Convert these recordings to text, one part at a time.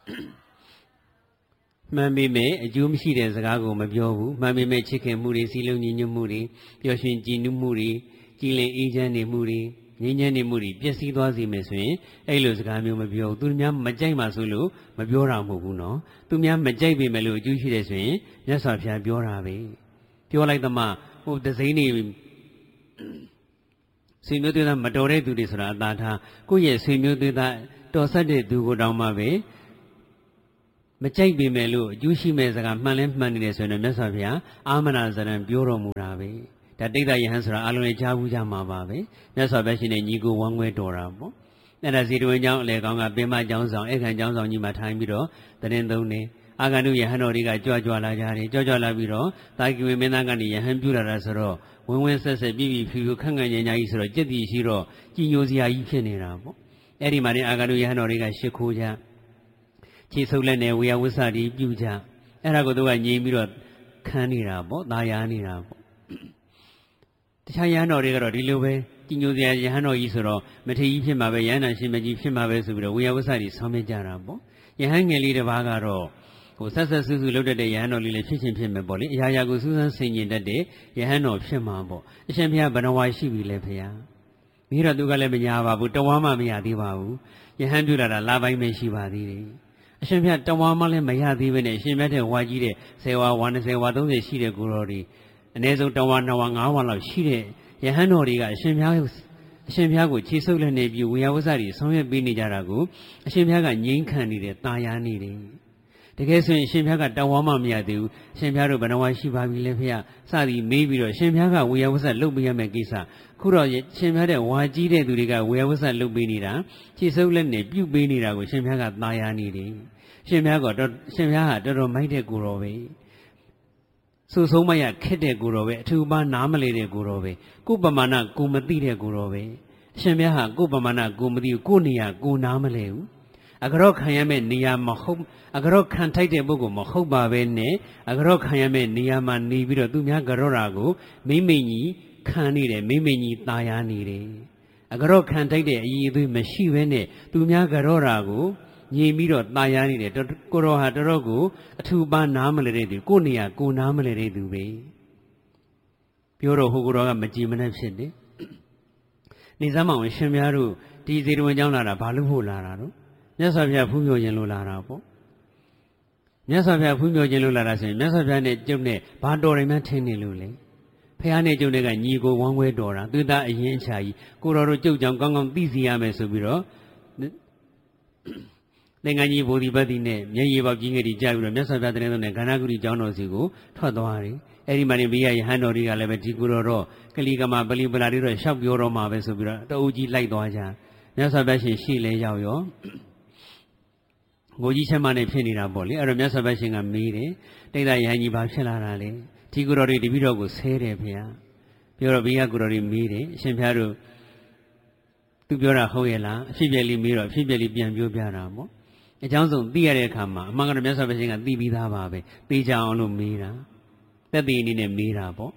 မှန်ပေမဲ့အကျိုးမရှိတဲ့စကားကိုမပြောဘူးမှန်ပေမဲ့ချစ်ခင်မှုတွေစီလုံးညီညွတ်မှုတွေပျော်ရွှင်ကြည်နူးမှုတွေကြည်လင်အေးချမ်းနေမှုတွေငြိမ်းချမ်းနေမှုတွေပျက်စီးသွားစေမယ်ဆိုရင်အဲ့လိုစကားမျိုးမပြောဘူးသူများမကြိုက်မှဆိုလို့မပြောတာမဟုတ်ဘူးနော်သူများမကြိုက်ပေမဲ့လို့အကျိုးရှိတယ်ဆိုရင်မြတ်စွာဘုရားပြောတာပဲပြောလိုက်သမှဟိုတစိမ့်နေဆွေမျိုးသွေးသားမတော်တဲ့သူတွေဆိုတာအသာထားကိုယ့်ရဲ့ဆွေမျိုးသွေးသားတော်ဆက်တဲ့သူကိုတောင်းမှပဲမကြိုက်ပေမဲ့လို့အကျိုးရှိမဲ့စကားမှန်လဲမှန်နေတယ်ဆိုရင်မြတ်စွာဘုရားအာမနာဇရံပြောတော်မူတာပဲဒါတိဋ္ဌယဟန်ဆိုတာအလုံးနဲ့ကြားဘူးကြမှာပါပဲမြတ်စွာဘုရားရှင်နဲ့ညီကိုဝမ်းခွဲတော်တာပေါ့အဲ့ဒါဇေတဝန်ကျောင်းအလေကောင်းကပင်မကျောင်းဆောင်ဧကန်ကျောင်းဆောင်ကြီးမှာထိုင်ပြီးတော့တရင်သုံးနေအာဂန္တုယဟန်တော်တွေကကြွကြွလာကြတယ်ကြွကြွလာပြီးတော့တာကိဝေမင်းသားကနေယဟန်ပြုလာတာဆိုတော့ဝင်းဝင်းဆက်ဆက်ပြည့်ပြည့်ဖြူဖြူခန့်ခန့်ညံ့ညံ့ကြီးဆိုတော့ကြက်တီရှိတော့ကြည်ညိုစရာကြီးဖြစ်နေတာပေါ့အဲ့ဒီမှာနေအာဂန္တုယဟန်တော်တွေကရှ िख ိုးကြခြေဆုပ်လက်နဲ့ဝေယဝစ္စတိပြုကြအဲ့ဒါကိုသူကငြိမ်ပြီးတော့ခံနေတာပေါ့ตาယာနေတာပေါ့တခြားယဟန်တော်တွေကတော့ဒီလိုပဲကြည်ညိုစရာယဟန်တော်ကြီးဆိုတော့မထေကြီးဖြစ်မှာပဲယဟန်နာရှင်မကြီးဖြစ်မှာပဲဆိုပြီးတော့ဝေယဝစ္စတိဆောင်းပြကြတာပေါ့ယဟန်ငယ်လေးတစ်ပါးကတော့ဟိုဆက်ဆက်ဆူဆူလုပ်တတ်တဲ့ယဟန်တော်လေးလည်းဖြစ်ချင်းဖြစ်မယ်ပေါ့လေအရာရာကိုစူးစမ်းဆင်ခြင်တတ်တဲ့ယဟန်တော်ဖြစ်မှာပေါ့အရှင်ဘုရားဘဏ္ဍဝါရှိပြီလေဖေဟာမိတော့သူကလည်းမညာပါဘူးတဝါမှမရသေးပါဘူးယဟန်ပြုလာတာလပိုင်းပဲရှိပါသေးတယ်အရှင်ဘုရားတဝါမှလည်းမရသေးပဲနဲ့အရှင်ဘုရားတဲ့ဝါကြီးတဲ့10ဝါဝါ20ဝါ30ရှိတဲ့ကိုတော်တွေအနည်းဆုံးတဝါ2ဝါ5ဝါလောက်ရှိတဲ့ယဟန်တော်တွေကအရှင်ဘုရားကိုခြေဆုပ်လက်နေပြီးဝေယဝစ္စတွေဆောင်ရွက်ပေးနေကြတာကိုအရှင်ဘုရားကငြိမ်းခံနေတယ်တာယာနေတယ်တကယ်ဆိုရင်အရှင်ဘုရားကတဝါမှမရသေးဘူးအရှင်ဘုရားတို့ဘယ်နှဝါရှိပါပြီလဲဖေဟာစသည်မေးပြီးတော့အရှင်ဘုရားကဝေယဝစ္စလုပ်ပေးရမယ့်ကိစ္စခုတော့အရှင်ဘုရားတဲ့ဝါကြီးတဲ့သူတွေကဝေယဝစ္စလုပ်ပေးနေတာခြေဆုပ်လက်နေပြုတ်ပေးနေတာကိုအရှင်ဘုရားကတာယာနေတယ်အရှင်ဘုရားကအရှင်ဘုရားဟာတော်တော်မိုက်တဲ့ကိုတော်ပဲဆူဆုံးမရခက်တဲ့ကိုတော်ပဲအထူပါနားမလဲတဲ့ကိုတော်ပဲကိုပမာဏကိုမသိတဲ့ကိုတော်ပဲအရှင်ဘုရားဟာကိုပမာဏကိုမသိဘူးကိုနေရာကိုနားမလဲဘူးအကရောခံရမယ့်နေရာမဟုတ်အကရောခံထိုက်တဲ့ပုဂ္ဂိုလ်မဟုတ်ပါပဲနဲ့အကရောခံရမယ့်နေရာမှာနေပြီးတော့သူများကရောတာကိုမိမ့်မိန်ကြီးခံနေတယ်မိမ့်မိန်ကြီးตาယာနေတယ်အကရောခံထိုက်တဲ့အည်အသွေးမရှိဘဲနဲ့သူများကရောတာကိုငြိမ်ပြီးတော့ตาယာနေတယ်ကိုရောဟာတော်တော်ကိုအထူပါနားမလဲတဲ့သူကိုနေရာကိုနားမလဲတဲ့သူပဲပြောတော့ဟိုကိုတော်ကမကြည်မနဲ့ဖြစ်တယ်နေစမ်းမအောင်ရှင်များတို့ဒီဇေတဝန်ကျောင်းလာတာဘာလို့ဖို့လာတာတော့မြတ်စွာဘုရားဖူးမြော်ခြင်းလို့လာတာပေါ့မြတ်စွာဘုရားဖူးမြော်ခြင်းလို့လာတာဆိုရင်မြတ်စွာဘုရားနဲ့ကျုပ်နဲ့ဘာတော်တယ်မှထင်နေလို့လေဖះနဲ့ကျုပ်နဲ့ကညီကိုဝမ်းခွဲတော်တာသူသားအရင်အချာကြီးကိုတော်တို့ကျုပ်ကြောင့်ကောင်းကောင်းသိစီရမယ်ဆိုပြီးတော့သင်္ကန်းကြီးဘိုဓိပတိနဲ့မျက်ရည်ပေါက်ကြီးငယ်ကြီးကြားပြီးတော့မြတ်စွာဘုရားတရင်သုံးနဲ့ခန္ဓာကုတိကျောင်းတော်စီကိုထွက်သွားတယ်အဲ့ဒီမှာနေဘေးကယဟန်တော်တွေကလည်းပဲဒီကိုတော်တော့ကလီကမာပလီပလာတွေတော့ရှောက်ပြောတော့မှာပဲဆိုပြီးတော့တအုပ်ကြီးလိုက်သွားကြမြတ်စွာဘုရားရှင်ရှိလဲရောက်ရောကိုကြီးချက်မနဲ့ဖြစ်နေတာပေါ့လေအဲ့တော့မြတ်စွာဘုရားရှင်ကမေးတယ်တိဋ္ဌယဟန်ကြီးဘာဖြစ်လာတာလဲဒီကိုတော်တွေတပည့်တော်ကိုဆဲတယ်ဖေဟာပြောတော့ဘေးကကိုတော်တွေမေးတယ်အရှင်ဘုရားတို့သူပြောတာဟုတ်ရဲ့လားအဖြစ်ပြက်လေးမေးတော့အဖြစ်ပြက်လေးပြန်ပြောပြတာပေါ့အကြောင်းဆုံးသိရတဲ့အခါမှာအမှန်ကတော့မြတ်စွာဘုရားရှင်ကသိပြီးသားပါပဲသိကြအောင်လို့မေးတာသက်သေအနေနဲ့မေးတာပေါ့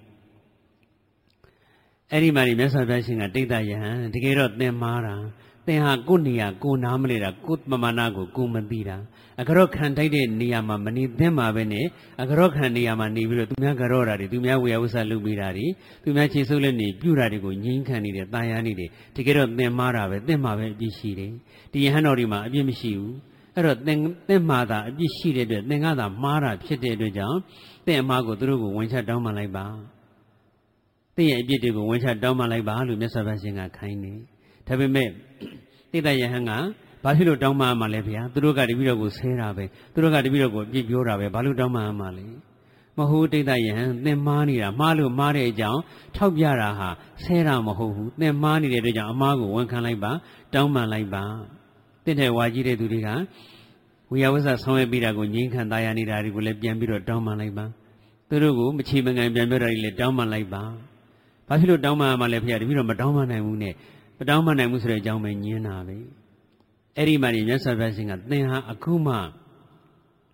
အဲ့ဒီမှာမြတ်စွာဘုရားရှင်ကတိဋ္ဌယဟန်တကယ်တော့သင်မာတာသင်ဟာကိုယ်နေရာကိုနားမလဲတာကိုယ်ပမာဏကိုကိုမသိတာအကရောခံတိုက်တဲ့နေရာမှာမနေသင့်ပါပဲနဲ့အကရောခံနေရာမှာနေပြီးတော့သူများကရောတာတွေသူများဝေယဝစ္စလုပ်ပေးတာတွေသူများခြေဆုပ်လက်နေပြုတာတွေကိုငြိမ်းခံနေတယ်တာယာနေတယ်တကယ်တော့သင်မာတာပဲသင်မှာပဲအပြစ်ရှိတယ်ဒီယဟန်တော်ဒီမှာအပြစ်မရှိဘူးအဲ့တော့သင်မှာသာအပြစ်ရှိတဲ့အတွက်သင်ကသာမှားတာဖြစ်တဲ့အတွက်ကြောင့်သင်အမှားကိုသူတို့ကိုဝန်ချတောင်းပန်လိုက်ပါသင်ရဲ့အပြစ်တွေကိုဝန်ချတောင်းပန်လိုက်ပါလို့မြတ်စွာဘုရားရှင်ကခိုင်းတယ်ဒါပေမဲ့တိဋ္ဌယဟန်ကဘာဖြစ်လို့တောင်းပန်မှာလဲဗျာသူတို့ကတပည့်တော်ကိုဆဲတာပဲသူတို့ကတပည့်တော်ကိုအပြစ်ပြောတာပဲဘာလို့တောင်းပန်မှာလဲမဟုတ်တိဋ္ဌယဟန်သင်မှားနေတာမှားလို့မှားတဲ့အကြောင်းထောက်ပြတာဟာဆဲတာမဟုတ်ဘူးသင်မှားနေတဲ့အတွက်ကြောင့်အမှားကိုဝန်ခံလိုက်ပါတောင်းပန်လိုက်ပါတင့်တဲ့ဝါကြီးတဲ့သူတွေကဝိယဝစ္စဆောင်ရွက်ပြီးတာကိုငြိမ်းခံသားရနေတာတွေကိုလည်းပြန်ပြီးတော့တောင်းပန်လိုက်ပါသူတို့ကိုမချေမငံပြန်ပြောတာတွေလည်းတောင်းပန်လိုက်ပါဘာဖြစ်လို့တောင်းပန်မှာလဲဖေတပည့်တော်မတောင်းပန်နိုင်ဘူးနဲ့မတောင်းပန်နိုင်ဘူးဆိုတဲ့အကြောင်းပဲညင်းတာပဲအဲ့ဒီမှာမြတ်စွာဘုရားရှင်ကသင်ဟာအခုမှ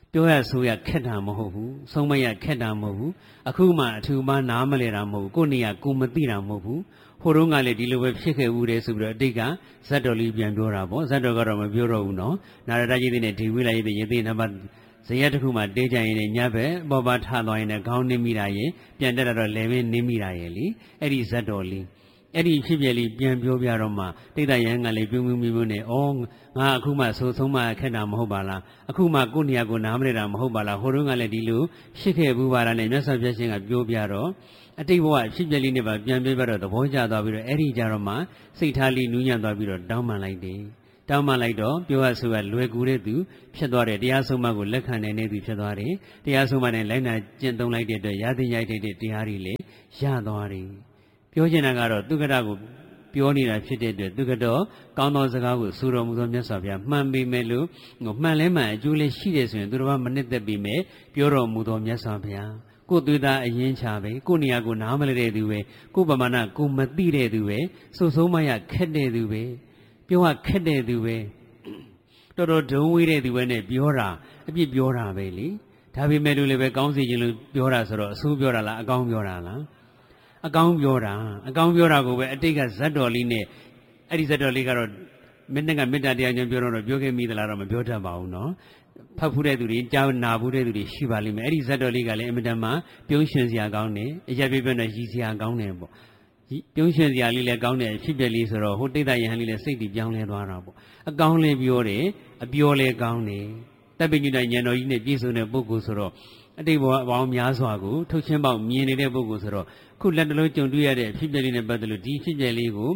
ပြောရဆိုရခက်တာမဟုတ်ဘူးဆုံးမရခက်တာမဟုတ်ဘူးအခုမှအထူးမှနားမလဲတာမဟုတ်ဘူးကိုယ်နေရာကိုမသိတာမဟုတ်ဘူးဟိုတုန်းကလည်းဒီလိုပဲဖြစ်ခဲ့ဦးတယ်ဆိုပြီးတော့အတိတ်ကဇတ်တော်လေးပြန်ပြောတာပေါ့ဇတ်တော်ကတော့မပြောတော့ဘူးနော်နာရတကြီးတဲ့ဒီဝိလာရေးတဲ့ရေသိနံပါတ်ဇရက်တစ်ခုမှတေးကြရင်လည်းညဘက်ပေါ်ပါထသွားရင်လည်းခေါင်းနင်းမိတာရဲ့ပြန်တက်တော့လည်းမင်းနင်းမိတာရဲ့လေအဲ့ဒီဇတ်တော်လေးအဲ့ဒီဖြစ်ပြလေးပြန်ပြောပြတော့မှတိတ်တရဟန်းကလေးပြုံးပြုံးပြုံးနေဩငါအခုမှဆိုဆုံးမခက်တာမဟုတ်ပါလားအခုမှကိုယ့်နေရာကိုနားမလဲတာမဟုတ်ပါလားဟိုတုန်းကလည်းဒီလိုရှိခဲ့ဘူးပါလားနဲ့မြတ်စွာဘုရားရှင်ကပြောပြတော့အတိတ်ဘဝဖြစ်ပြလေးနဲ့ပါပြန်ပြောပြတော့သဘောကျသွားပြီးတော့အဲ့ဒီကြတော့မှစိတ်ထားလေးနူးညံ့သွားပြီးတော့တောင်းပန်လိုက်တယ်တောင်းပန်လိုက်တော့ပြောရဆိုရလွယ်ကူတဲ့သူဖြစ်သွားတယ်တရားဆုံးမကိုလက်ခံနိုင်တဲ့သူဖြစ်သွားတယ်တရားဆုံးမနဲ့လိုက်နာကျင့်သုံးလိုက်တဲ့အတွက်ရသည်ရိုက်တဲ့တရားတွေလည်းရသွားတယ်ပြောချင်တာကတော့သူကတကိုပြောနေတာဖြစ်တဲ့အတွက်သူကတော့ကောင်းသောစကားကိုဆိုတော်မူသောမြတ်စွာဘုရားမှန်ပေမဲ့လို့မှန်လဲမှန်အကျိုးလေးရှိတယ်ဆိုရင်သူတော်ဘာမနစ်သက်ပေမဲ့ပြောတော်မူသောမြတ်စွာဘုရားကိုယ်သွေးသားအရင်ချပဲကိုယ်နေရာကိုနားမလဲတဲ့သူပဲကိုယ်ပမာဏကိုမသိတဲ့သူပဲစုဆုံးမရခက်တဲ့သူပဲပြောရခက်တဲ့သူပဲတော်တော်ဒုံဝေးတဲ့သူပဲနဲ့ပြောတာအပြစ်ပြောတာပဲလေဒါပေမဲ့လို့လည်းပဲကောင်းစီခြင်းလို့ပြောတာဆိုတော့အဆိုးပြောတာလားအကောင်းပြောတာလားအကောင်းပြောတာကိုပဲအတိတ်ကဇတ်တော်လေးနဲ့အဲ့ဒီဇတ်တော်လေးကတော့မင်းကမေတ္တာတရားချင်းပြောတော့ပြောခဲ့မိသလားတော့မပြောတတ်ပါဘူးနော်ဖတ်ဖူးတဲ့သူတွေကြားနာဖူးတဲ့သူတွေရှိပါလိမ့်မယ်အဲ့ဒီဇတ်တော်လေးကလည်းအင်မတန်မှပြုံးရှင်စရာကောင်းတယ်အရက်ပြပြနဲ့ရည်စရာကောင်းတယ်ပေါ့ပြုံးရှင်စရာလေးလည်းကောင်းတယ်ဖြစ်ပြလေးဆိုတော့ဟိုတိတ်တရဟန်းလေးလည်းစိတ်တည်ပြောင်းလဲသွားတာပေါ့အကောင်းလေးပြောတယ်အပြောလည်းကောင်းတယ်တပ်ပိညုတဉာဏ်တော်ကြီးနဲ့ပြည့်စုံတဲ့ပုဂ္ဂိုလ်ဆိုတော့အတိတ်ဘဝပေါင်းများစွာကိုထုတ်ချင်းပေါက်မြင်နေတဲ့ပုဂ္ဂိုလ်ဆိုတော့ခုလက်တလုံးကြုံတွေ့ရတဲ့ဖြစ်ပြလေးနဲ့ပတ်သက်လို့ဒီဖြစ်ပြလေးကို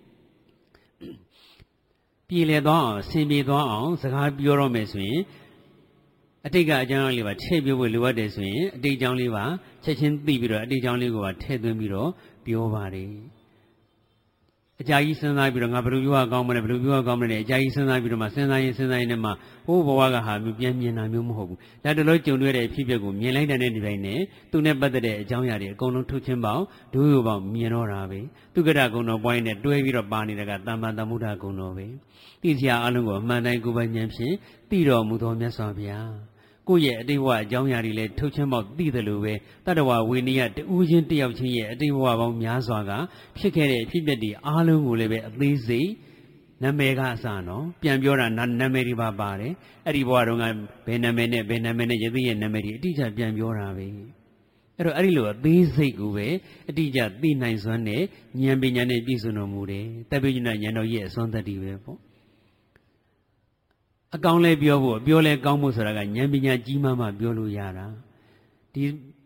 ပြည်လည်သွားအောင်ဆင်ပြေသွားအောင်စကားပြောတော့မယ်ဆိုရင်အတိတ်ကအကြောင်းလေးပါထည့်ပြောဖို့လိုအပ်တယ်ဆိုရင်အတိတ်အကြောင်းလေးပါချက်ချင်းသိပြီးတော့အတိတ်အကြောင်းလေးကိုပါထည့်သွင်းပြီးတော့ပြောပါတယ်အကြာကြီးစဉ်းစားပြီးတော့ငါဘယ်လိုပြောရကောင်းမလဲဘယ်လိုပြောရကောင်းမလဲအကြာကြီးစဉ်းစားပြီးတော့မှစဉ်းစားရင်နဲ့မှဟိုးဘဝကဟာမျိုးပြန်မြင်တာမျိုးမဟုတ်ဘူးဒါတလို့ကြုံတွေ့တဲ့ဖြစ်ပျက်ကိုမြင်လိုက်တဲ့ဒီပိုင်းနဲ့သူနဲ့ပတ်သက်တဲ့အကြောင်းအရာတွေအကုန်လုံးထုတ်ချင်းပေါင်းဒုယုပေါင်းမြင်တော့တာပဲသူကတကုံတော်ပွိုင်းနဲ့တွဲပြီးတော့ပါနေတာကတမ္မာသမုဒ္ဒကုံတော်ပဲသိစရာအလုံးကိုအမှန်တိုင်းကိုယ်ပိုင်ဉာဏ်ဖြင့်သိတော်မူသောမြတ်စွာဘုရားကိုယ့်ရဲ့အတိတ်ဘဝအကြောင်းအရာတွေလည်းထုတ်ချင်းပေါက်သိတယ်လို့ပဲတတ္တဝဝေနိယတူးချင်းတယောက်ချင်းရဲ့အတိတ်ဘဝပေါင်းများစွာကဖြစ်ခဲ့တဲ့အဖြစ်အပျက်တွေအားလုံးကိုလည်းပဲအသေးစိတ်နာမည်ကအစနော်ပြန်ပြောတာနာမည်တွေပါပါတယ်အဲ့ဒီဘဝတုန်းကဘယ်နာမည်နဲ့ယသိရဲ့နာမည်တွေအတိအကျပြန်ပြောတာပဲအဲ့တော့အဲ့ဒီလိုအသေးစိတ်ကိုပဲအတိအကျသိနိုင်စွမ်းနဲ့ဉာဏ်ပညာနဲ့ပြည့်စုံတော်မူတယ်တပ္ပိညဉာဏ်တော်ရဲ့အစွမ်းတတ္တိပဲပေါ့အကောင်းလဲပြောဖို့အပြောလဲကောင်းဖို့ဆိုတာကဉာဏ်ပညာကြီးမှပြောလို့ရတာဒီ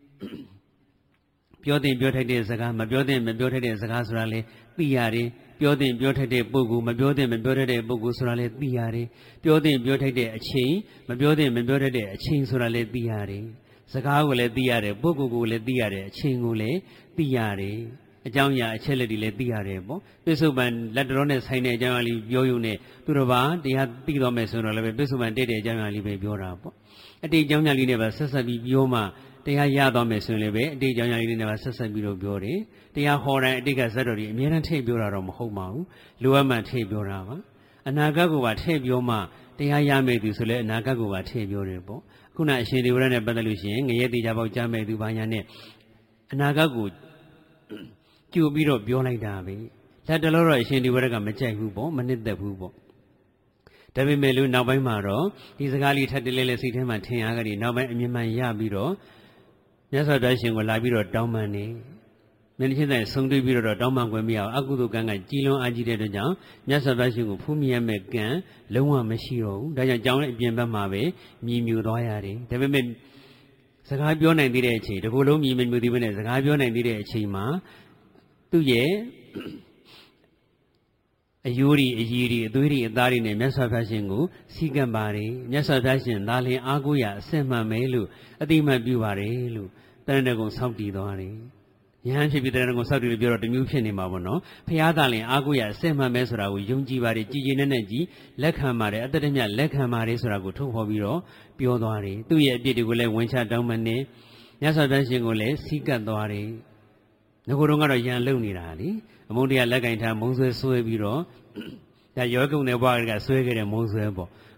ပြောတဲ့ပြောထိုက်တဲ့စကားမပြောတဲ့မပြောထိုက်တဲ့စကားဆိုတာလေသိရတယ်ပြောတဲ့ပြောထိုက်တဲ့ပုဂ္ဂိုလ်မပြောတဲ့မပြောထိုက်တဲ့ပုဂ္ဂိုလ်ဆိုတာလေသိရတယ်ပြောတဲ့ပြောထိုက်တဲ့အချိန်မပြောတဲ့မပြောထိုက်တဲ့အချိန်ဆိုတာလေသိရတယ်စကားကိုလည်းသိရတယ်ပုဂ္ဂိုလ်ကိုလည်းသိရတယ်အချိန်ကိုလည်းသိရတယ်အကြောင်းအရာအချက်လက်တွေလည်းသိရတယ်ပေါ့ပိဿုပန်လက်တော်နဲ့ဆိုင်တဲ့အကြောင်းအရာလေးပြောယူနေသူတော်ဘာတရားသိတော်မယ်ဆိုတော့လည်းပိဿုပန်တဲ့တဲ့အကြောင်းအရာလေးပဲပြောတာပေါ့အတိတ်အကြောင်းအရာလေးနဲ့ပဲဆက်ဆက်ပြီးပြောမှတရားရတော်မယ်ဆိုရင်လည်းပဲအတိတ်အကြောင်းအရာလေးနဲ့ပဲဆက်ဆက်ပြီးတော့ပြောတယ်တရားဟောတိုင်းအတိတ်ကဇတ်တော်တွေအများအားထည့်ပြောတာတော့မဟုတ်ပါဘူးလိုအပ်မှထည့်ပြောတာပါအနာဂတ်ကိုပါထည့်ပြောမှတရားရမယ်သူဆိုလည်းအနာဂတ်ကိုပါထည့်ပြောတယ်ပေါ့ခုနအရှင်ဒီဝရနဲ့ပတ်သက်လို့ရှိရင်ငရဲတေချာပေါက်ကြားမယ်သူဘာညာနဲ့အနာဂတ်ကိုကြိုပြီးတော့ပြောလိုက်တာပဲလက်တလို့တော့အရှင်ဒီဝရကမကြိုက်ဘူးပေါ့မနစ်သက်ဘူးပေါ့ဒါပေမဲ့လို့နောက်ပိုင်းမှာတော့ဒီစကားလေးထပ်တလဲလဲစိတ်ထဲမှာထင်အားကြတယ်နောက်ပိုင်းအမြင်မှန်ရပြီးတော့မြတ်စွာဘုရားရှင်ကိုလာပြီးတော့တောင်းပန်နေမင်းချင်းတိုင်းဆုံတွေ့ပြီးတော့တောင်းပန်ခွင့်မရအောင်အကုသိုလ်ကံကကြီးလွန်အားကြီးတဲ့အတွက်ကြောင့်မြတ်စွာဘုရားရှင်ကိုဖူးမြတ်မဲ့ကံလုံးဝမရှိတော့ဘူးဒါကြောင့်ကြောင်းရဲ့အပြင်ဘက်မှာပဲမြည်မြူသွားရတယ်ဒါပေမဲ့စကားပြောနိုင်သေးတဲ့အချိန်ဒီကိုယ်လုံးမြည်မြူသေးပဲနဲ့စကားပြောနိုင်သေးတဲ့အချိန်မှာသူ့ရဲ့အယိုးတွေအရည်တွေအသွေးတွေအသားတွေနဲ့မြတ်စွာဘုရားရှင်ကိုစီကံပါတယ်မြတ်စွာဘုရားရှင်ဒါလင်အားကိုးရအစစ်မှန်ပဲလို့အတိမတ်ပြုပါတယ်လို့တရဏဂုံဆောက်တည်သွားတယ်ယဟန်ဖြစ်ပြီးတရဏဂုံဆောက်တည်လို့ပြောတော့တမျိုးဖြစ်နေမှာပေါ့နော်ဘုရားဒါလင်အားကိုးရအစစ်မှန်ပဲဆိုတာကိုယုံကြည်ပါတယ်ကြည်ကြည်နဲ့ကြည်လက်ခံပါတယ်အတ္တမြတ်လက်ခံပါတယ်ဆိုတာကိုထုတ်ဖော်ပြီးတော့ပြောသွားတယ်သူ့ရဲ့အပြစ်တွေကိုလည်းဝန်ချတောင်းပန်နေမြတ်စွာဘုရားရှင်ကိုလည်းစီကပ်သွားတယ်ငကိုယ်တော့ကတော့ရန်လုံနေတာလေအမုန်းတရားလက်ကင်ထားမုံဆွဲဆွဲပြီးတော့ဒါယောဂုံတဲ့ဘဝကဆွဲခဲ့တဲ့မုံဆွဲပေါ့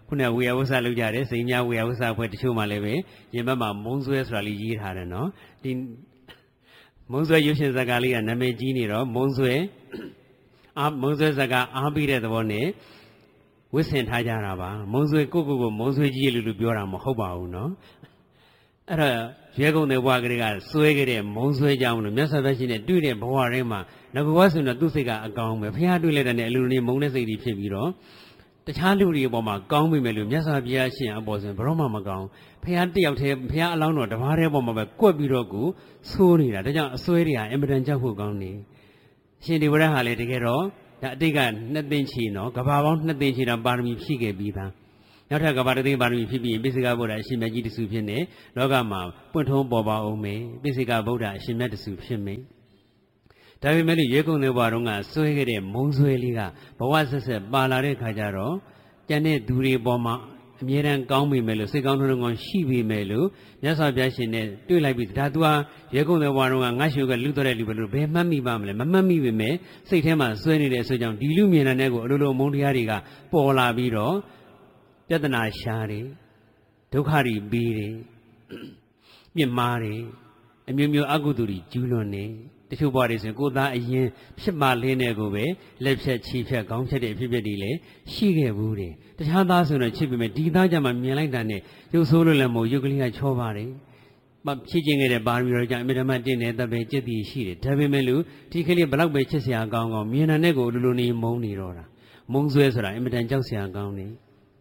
ခုနဝေယဝဆလုပ်ကြတယ်စိန်များဝေယဝဆအဖွဲ့တချို့မှလည်းပဲရင်ဘတ်မှာမုံဆွဲဆိုတာလေးရေးထားတယ်နော်ဒီမုံဆွဲရုပ်ရှင်ဇာတ်ကားလေးကနာမည်ကြီးနေတော့မုံဆွဲဇာတ်ကားအားပြီးတဲ့သဘောနဲ့ဝစ်ဆင်ထားကြတာပါမုံဆွဲကိုမုံဆွဲကြီးလို့ပြောတာမဟုတ်ပါဘူးနော်အဲ့တော့ရဲကုံတဲ့ဘဝကလေးကဆွဲခဲ့တဲ့မုံဆွဲကြောင်းလို့မြတ်စွာဘုရားရှင်နဲ့တွေ့တဲ့ဘဝထဲမှာငါကဝါဆိုတော့သူ့စိတ်ကအကောင်းပဲဘုရားတွေ့လိုက်တဲ့အလူတွေမုံတဲ့စိတ်တွေဖြစ်ပြီးတော့တခြားလူတွေအပေါ်မှာကောင်းပြီမယ်လို့မြတ်စွာဘုရားရှင်အပေါ်ဆိုရင်ဘယ်တော့မှမကောင်းဘုရားတယောက်တည်းဘုရားအလောင်းတော်တပါးတည်းပေါ်မှာပဲကွက်ပြီးတော့ကိုဆိုးနေတာဒါကြောင့်အစွဲတွေဟာအင်မတန်ကြောက်ဖို့ကောင်းနေရှင်ဒီဝရဟာလေတကယ်တော့ဒါအတိတ်က2သိန်းချီနော်ကဘာပေါင်း2သိန်းချီတော့ပါရမီဖြည့်ခဲ့ပြီးသားနောက်ထပ်ကဘာတသိန်းပါရမီဖြည့်ပြီးပိစိကဗုဒ္ဓအရှင်မြတ်ကြီးတဆူဖြစ်နေလောကမှာပွင့်ထုံးပေါ်ပါအောင်မယ်ပိစိကဗုဒ္ဓအရှင်မြတ်တဆူဖြစ်မယ်ဒါပေမဲ့လို့ရေကုန်တဲ့ဘဝတုန်းကဆွဲခဲ့တဲ့မုံဆွဲလေးကဘဝဆက်ဆက်ပါလာတဲ့ခါကျတော့ကျန်တဲ့သူတွေပေါ်မှာအမြဲတမ်းကောင်းပြီမယ်လို့စိတ်ကောင်းထုံးကောင်းရှိပြီမယ်လို့မြတ်စွာဘုရားရှင်နဲ့တွေ့လိုက်ပြီးဒါသူဟာရေကုန်တဲ့ဘဝတုန်းကငါရှုကလူတော်တဲ့လူပဲလို့ဘယ်မှတ်မိပါမလဲမမှတ်မိပေမဲ့စိတ်ထဲမှာဆွဲနေတဲ့အဆိုကြောင့်ဒီလူမြင်တဲ့ကိုအလိုလိုမုံတရားတွေကပေါ်လာပြီးတော့ပြဿနာရှားတယ်ဒုက္ခတွေပြီးတယ်ပြစ်မှားတယ်အမျိုးမျိုးအကုသိုလ်တွေကျူးလွန်နေတချို့ဘဝတွေဆိုရင်ကိုယ်သားအရင်ဖြစ်မှလင်းတဲ့ကိုပဲလက်ဖြတ်ချီဖြတ်ခေါင်းဖြတ်တဲ့အဖြစ်တွေလည်းရှိခဲ့ဘူးတယ်တခြားသားဆိုတော့ချစ်ပေမဲ့ဒီသားကြမှာမြင်လိုက်တာနဲ့ရုပ်ဆိုးလို့လည်းမဟုတ်ရုပ်ကလေးကချောပါတယ်ဖြည့်ခြင်းခဲ့တဲ့ပါရမီတော်ကြောင့်အမြဲတမ်းတင်းနေတဲ့ပဲจิตတည်ရှိတယ်ဒါပေမဲ့လို့ဒီကလေးဘလောက်ပဲချစ်စရာကောင်းမြင်တဲ့ကိုလူလူနေမုန်းနေတော့တာမုန်းဆွဲဆိုတာအမြဲတမ်းကြောက်စရာကောင်းတယ်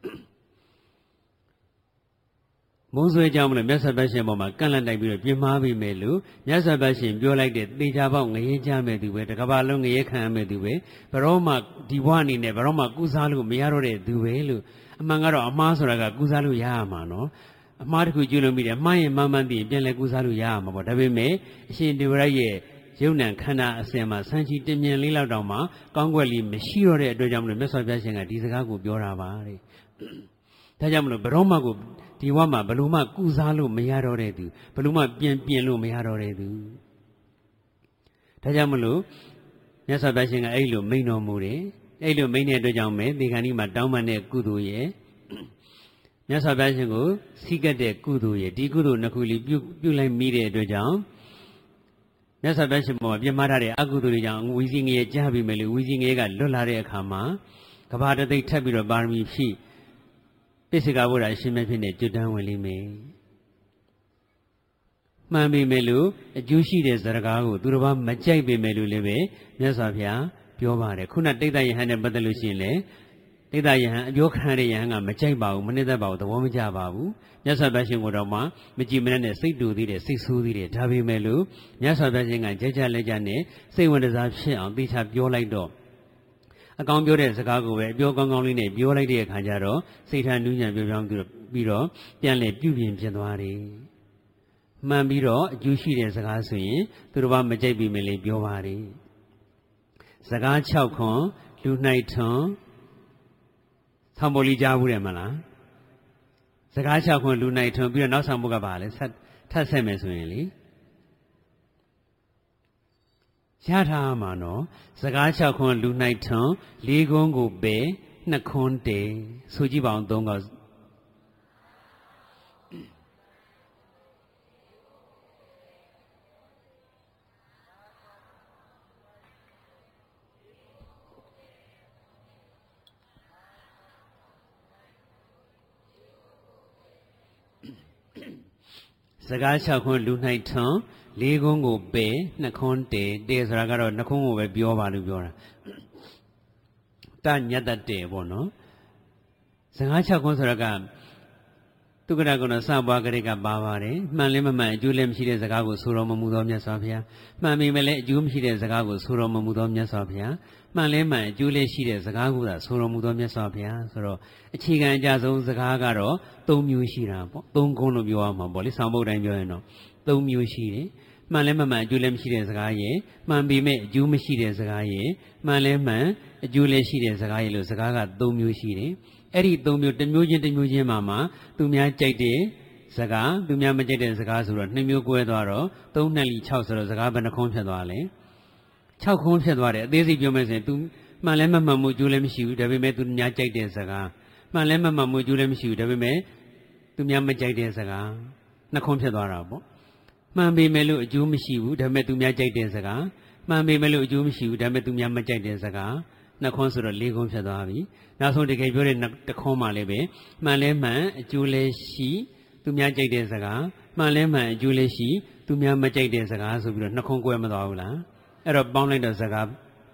မုံဆွဲကြောင့်မလို့မြတ်စွာဘုရားရှင်ပေါ်မှာကန့်လန့်တိုက်ပြီးတော့ပြင်းမှားပြီမဲ့လို့မြတ်စွာဘုရားရှင်ပြောလိုက်တဲ့သေချာပေါက်ငရဲကြမဲ့သူပဲတကဘာလုံးငရဲခံရမဲ့သူပဲဘရောမှဒီဘဝအနေနဲ့ဘရောမှကုစားလို့မရတော့တဲ့သူပဲလို့အမှန်ကတော့အမှားဆိုတာကကုစားလို့ရရမှာနော်အမှားတစ်ခုကျူးလွန်ပြီးတယ်မှားရင်မှန်မှန်သိရင်ပြန်လဲကုစားလို့ရရမှာပေါ့ဒါပေမဲ့အရှင်ဒီဝရရဲ့ယုံ nant ခန္ဓာအစဉ်မှာဆန်းချီတင်မြင်လေးလောက်တောင်မှကောင်းကွက်လေးမရှိတော့တဲ့အတွက်ကြောင့်မလို့မြတ်စွာဘုရားရှင်ကဒီစကားကိုပြောတာပါတဲ့ဒါကြောင့်မလို့ဘရောမှကိုဒီဝါမှာဘလို့မှကုစားလို့မရတော့တဲ့သူဘလို့မှပြင်လို့မရတော့တဲ့သူဒါကြောင့်မလို့မြတ်စွာဘုရားရှင်ကအဲ့လိုမိန်တော်မူတယ်အဲ့လိုမိန်တဲ့အတွက်ကြောင့်ပဲဒီခန္ဒီမှာတောင်းပန်တဲ့ကုသိုလ်ရဲ့မြတ်စွာဘုရားရှင်ကိုစီးကပ်တဲ့ကုသိုလ်ရဲ့ဒီကုသိုလ်နှစ်ခုလေးပြုလိုက်မိတဲ့အတွက်ကြောင့်မြတ်စွာဘုရားရှင်ပေါ်မှာပြမထားတဲ့အကုသိုလ်တွေကြောင့်ဝီစီငရေကြားပြီးမယ်လို့ဝီစီငရေကလွတ်လာတဲ့အခါမှာကဘာတသိပ်ထပ်ပြီးတော့ပါရမီဖြည့်ပိစိကဗုဒ္ဓအရှင်မြတ်ဖြစ်နေကျွတ်တန်းဝင်လိမ့်မယ်မှန်ပေမဲ့လို့အကျိုးရှိတဲ့ဇာတကားကိုသူတစ်ပါးမကြိုက်ပေမဲ့လို့လည်းပဲမြတ်စွာဘုရားပြောပါတယ်ခုနတိတ်တယဟန်နဲ့ပတ်သက်လို့ရှိရင်လေတိတ်တယဟန်အပြောခံတဲ့ယဟန်ကမကြိုက်ပါဘူးမနစ်သက်ပါဘူးသဘောမကျပါဘူးမြတ်စွာဘုရားရှင်ကိုတော့မှမကြည်မနဲ့စိတ်တူသေးတယ်စိတ်ဆိုးသေးတယ်ဒါပေမဲ့လို့မြတ်စွာဘုရားရှင်ကကြကြလက်ကြနဲ့စိတ်ဝင်စားဖြစ်အောင်သေချာပြောလိုက်တော့အကောင်ပြောတဲ့စကားကိုပဲအပြောကောင်းကောင်းလေးနဲ့ပြောလိုက်တဲ့အခါကျတော့စိတ်ထားနူးညံ့ပြောင်းပြီးတော့ပြန်လေပြုပြင်ဖြစ်သွားတယ်။မှန်ပြီးတော့အကျိုးရှိတဲ့စကားဆိုရင်သူတို့ဘာမကြိုက်ပြီမလေးပြောပါတယ်။စကား6ခွန်လူ၌ထွန်းဆောင်းပေါ်လီကြားဘူးတယ်မလား။စကား6ခွန်လူ၌ထွန်းပြီးတော့နောက်ဆောင်ဘုကပါလေထပ်ဆက်မယ်ဆိုရင်လေရထားမှာနော်စကား6ခွန်းလူ၌ထွန်း4ခွန်းကိုပဲ2ခွန်းတေဆိုကြည့်ပါအောင်3ခေါက်စကား6ခွန်းလူ၌ထွန်း4ခွန်းကိုပဲ2ခွန်းတေဆိုတာကတော့2ခွန်းကိုပဲပြောပါလို့ပြောတာတညတတေပေါ့နော်စကား6ခွန်းဆိုတာကသူကရကုဏစပွားကလေးကပါပါတယ်မှန်လည်းမမှန်အကျိုးလည်းမရှိတဲ့စကားကိုဆိုတော်မမူသောမြတ်စွာဘုရားမှန်ပေမဲ့လည်းအကျိုးမရှိတဲ့စကားကိုဆိုတော်မမူသောမြတ်စွာဘုရားမှန်လည်းမှန်အကျိုးလည်းရှိတဲ့စကားကိုသာဆိုတော်မူသောမြတ်စွာဘုရားဆိုတော့အခြေခံအကြဆုံးစကားကတော့3မျိုးရှိတာပေါ့3ခုလို့ပြောရမှာပေါ့လေဆောင်းပုဒ်တိုင်းပြောရင်တော့3မျိုးရှိတယ်မှန်လည်းမမှန်အကျိုးလည်းမရှိတဲ့စကားရဲ့မှန်ပေမဲ့အကျိုးမရှိတဲ့စကားရဲ့မှန်လည်းမှန်အကျိုးလည်းရှိတဲ့စကားရဲ့လို့စကားက3မျိုးရှိတယ်အဲ့ဒီ3မျိုးတစ်မျိုးချင်းမှာသူများကြိုက်တဲ့စကားသူများမကြိုက်တဲ့စကားဆိုတော့2မျိုးကွဲသွားတော့3 2 6ဆိုတော့စကားဘယ်နှခွန်းဖြစ်သွားလဲ6ခွန်းဖြစ်သွားတယ်အသေးစိတ်ပြောမယ်ဆိုရင် तू မှန်လည်းမမှန်မှုအကျိုးလည်းမရှိဘူးဒါပေမဲ့ तू များကြိုက်တဲ့စကားမှန်လဲမှန်မှုအကျိုးလည်းမရှိဘူးဒါပေမဲ့သူများမကြိုက်တဲ့စကားနှခွန်းဖြစ်သွားတာပေါ့မှန်ပေမဲ့လို့အကျိုးမရှိဘူးဒါပေမဲ့သူများကြိုက်တဲ့စကားမှန်ပေမဲ့လို့အကျိုးမရှိဘူးဒါပေမဲ့သူများမကြိုက်တဲ့စကားနှခွန်းဆိုတော့၄ခွန်းဖြစ်သွားပြီနောက်ဆုံးတကယ်ပြောတဲ့တခွန်းမှလည်းပဲမှန်လဲမှန်အကျိုးလည်းရှိသူများကြိုက်တဲ့စကားမှန်လဲမှန်အကျိုးလည်းရှိသူများမကြိုက်တဲ့စကားဆိုပြီးတော့နှခွန်းကွဲမသွားဘူးလားအဲ့တော့ပေါင်းလိုက်တော့စကား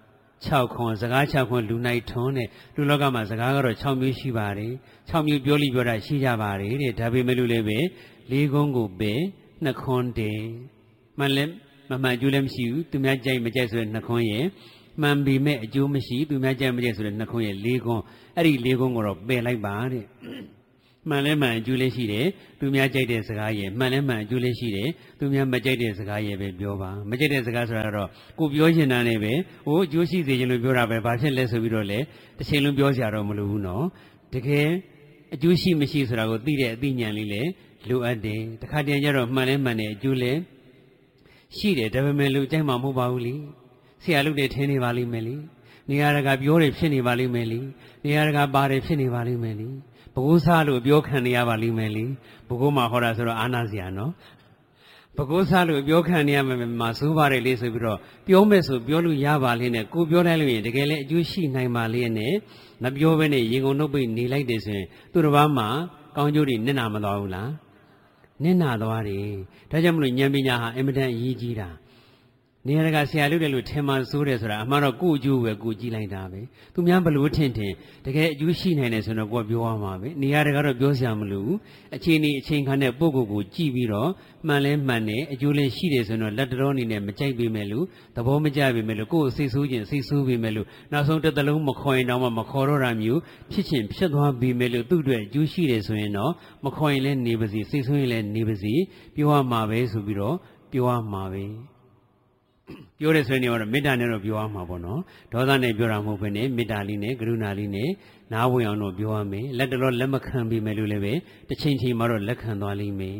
6ခွန်းစကား6ခွန်းလူနိုင်ထွန်းတဲ့လူလောကမှာစကားကတော့6မျိုးရှိပါတယ်6မျိုးပြောလိပြောတာရှိကြပါတယ်တဲ့ဒါပေမဲ့လို့လည်းပဲ၄ခွန်းကိုပဲ2ခွန်းတည်းမှန်လဲမမှန်အကျိုးလည်းမရှိဘူးသူများကြိုက်မကြိုက်ဆိုတဲ့2ခွန်းရဲ့မှန်ပေမဲ့အကျိုးမရှိသူများကြိုက်မကြိုက်ဆိုတဲ့2ခွန်းရဲ့၄ခွန်းအဲ့ဒီ၄ခွန်းကိုတော့ပယ်လိုက်ပါတဲ့မှန်လဲမှန်အကျိုးလေးရှိတယ်သူများကြိုက်တဲ့စကားရဲ့မှန်လဲမှန်အကျိုးလေးရှိတယ်သူများမကြိုက်တဲ့စကားရဲ့ပဲပြောပါမကြိုက်တဲ့စကားဆိုတာတော့ကိုပြောချင်တာနဲ့ပဲဟိုအကျိုးရှိစေချင်လို့ပြောတာပဲဘာဖြစ်လဲဆိုပြီးတော့လေတစ်ချိန်လုံးပြောစရာတော့မလိုဘူးနော်တကယ်အကျိုးရှိမရှိဆိုတာကိုသိတဲ့အသိဉာဏ်လေးလေလိုအပ်တယ်တခါတည်းကျတော့မှန်လဲမှန်တဲ့အကျိုးလည်းရှိတယ်ဒါပေမဲ့လူကြိုက်မှာမဟုတ်ပါဘူးလေဆရာလုပ်တယ်ထင်နေပါလိမ့်မယ်လေနေရာတကာပြောတယ်ဖြစ်နေပါလိမ့်မယ်လေနေရာတကာပါတယ်ဖြစ်နေပါလိမ့်မယ်လေဘကိုးစားလို့ပြောခံနေရပါလိမ့်မယ်လေဘကိုးမှာဟောတာဆိုတော့အာနာစရာနော်ဘကိုးစားလို့ပြောခံနေရမယ်မှာစိုးပါတယ်လေဆိုပြီးတော့ပြောမဲ့ဆိုပြောလို့ရပါလိမ့်နဲ့ကိုပြောလိုက်လို့ရင်တကယ်လည်းအကျိုးရှိနိုင်ပါလိမ့်နဲ့မပြောဘဲနဲ့ရေကုန်နှုတ်ပိတ်နေလိုက်တယ်ဆိုရင်သူတစ်ပါးမှာကောင်းကျိုးတွေနစ်နာမသွားဘူးလားနစ်နာသွားတယ်ဒါကြောင့်မလို့ဉာဏ်ပညာဟာအင်မတန်အရေးကြီးတာနေရာကဆရာလုပ်တယ်လို့ထင်မှစိုးတယ်ဆိုတာအမှန်တော့ကိုယ့်အကျိုးပဲကိုကြည့်လိုက်တာပဲသူများဘလို့ထင်တကယ်အကျိုးရှိနိုင်တယ်ဆိုတော့ကိုယ်ပြောရမှာပဲနေရာကတော့ပြောစရာမလိုဘူးအချိန်ခါနဲ့ပုဂ္ဂိုလ်ကိုကြည့်ပြီးတော့မှန်လဲမှန်တယ်အကျိုးလည်းရှိတယ်ဆိုတော့လက်တော်အနေနဲ့မကြိုက်ပေမဲ့လို့သဘောမကျပေမဲ့လို့ကိုယ်စိတ်ဆိုးခြင်းစိတ်ဆိုးပေမဲ့လို့နောက်ဆုံးတစ်သလုံးမခေါ်ရင်တော့မခေါ်တော့တာမျိုးဖြစ်ချင်းဖြစ်သွားပေမဲ့လို့သူ့အတွက်အကျိုးရှိတယ်ဆိုရင်တော့မခေါ်ရင်လည်းနေပါစီစိတ်ဆိုးရင်လည်းနေပါစီပြောရမှာပဲဆိုပြီးတော့ပြောရမှာပဲပြောတယ်ဆိုရင်တော့မေတ္တာနဲ့တော့ပြောရမှာပေါ့နော်ဒေါသနဲ့ပြောတာမဟုတ်ဘဲနဲ့မေတ္တာလေးနဲ့ကရုဏာလေးနဲ့နားဝင်အောင်တော့ပြောရမယ်လက်တော်လက်မခံပြီးမယ်လို့လည်းပဲတစ်ချိန်ချိန်မှာတော့လက်ခံသွားလိမ့်မယ်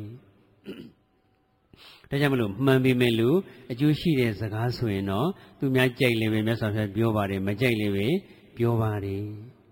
ဒါကြောင့်မလို့မှန်ပြီးမယ်လို့အကျိုးရှိတဲ့စကားဆိုရင်တော့သူများကြိုက်လည်းပဲမြတ်စွာဘုရားပြောပါတယ်မကြိုက်လည်းပဲပြောပါတယ်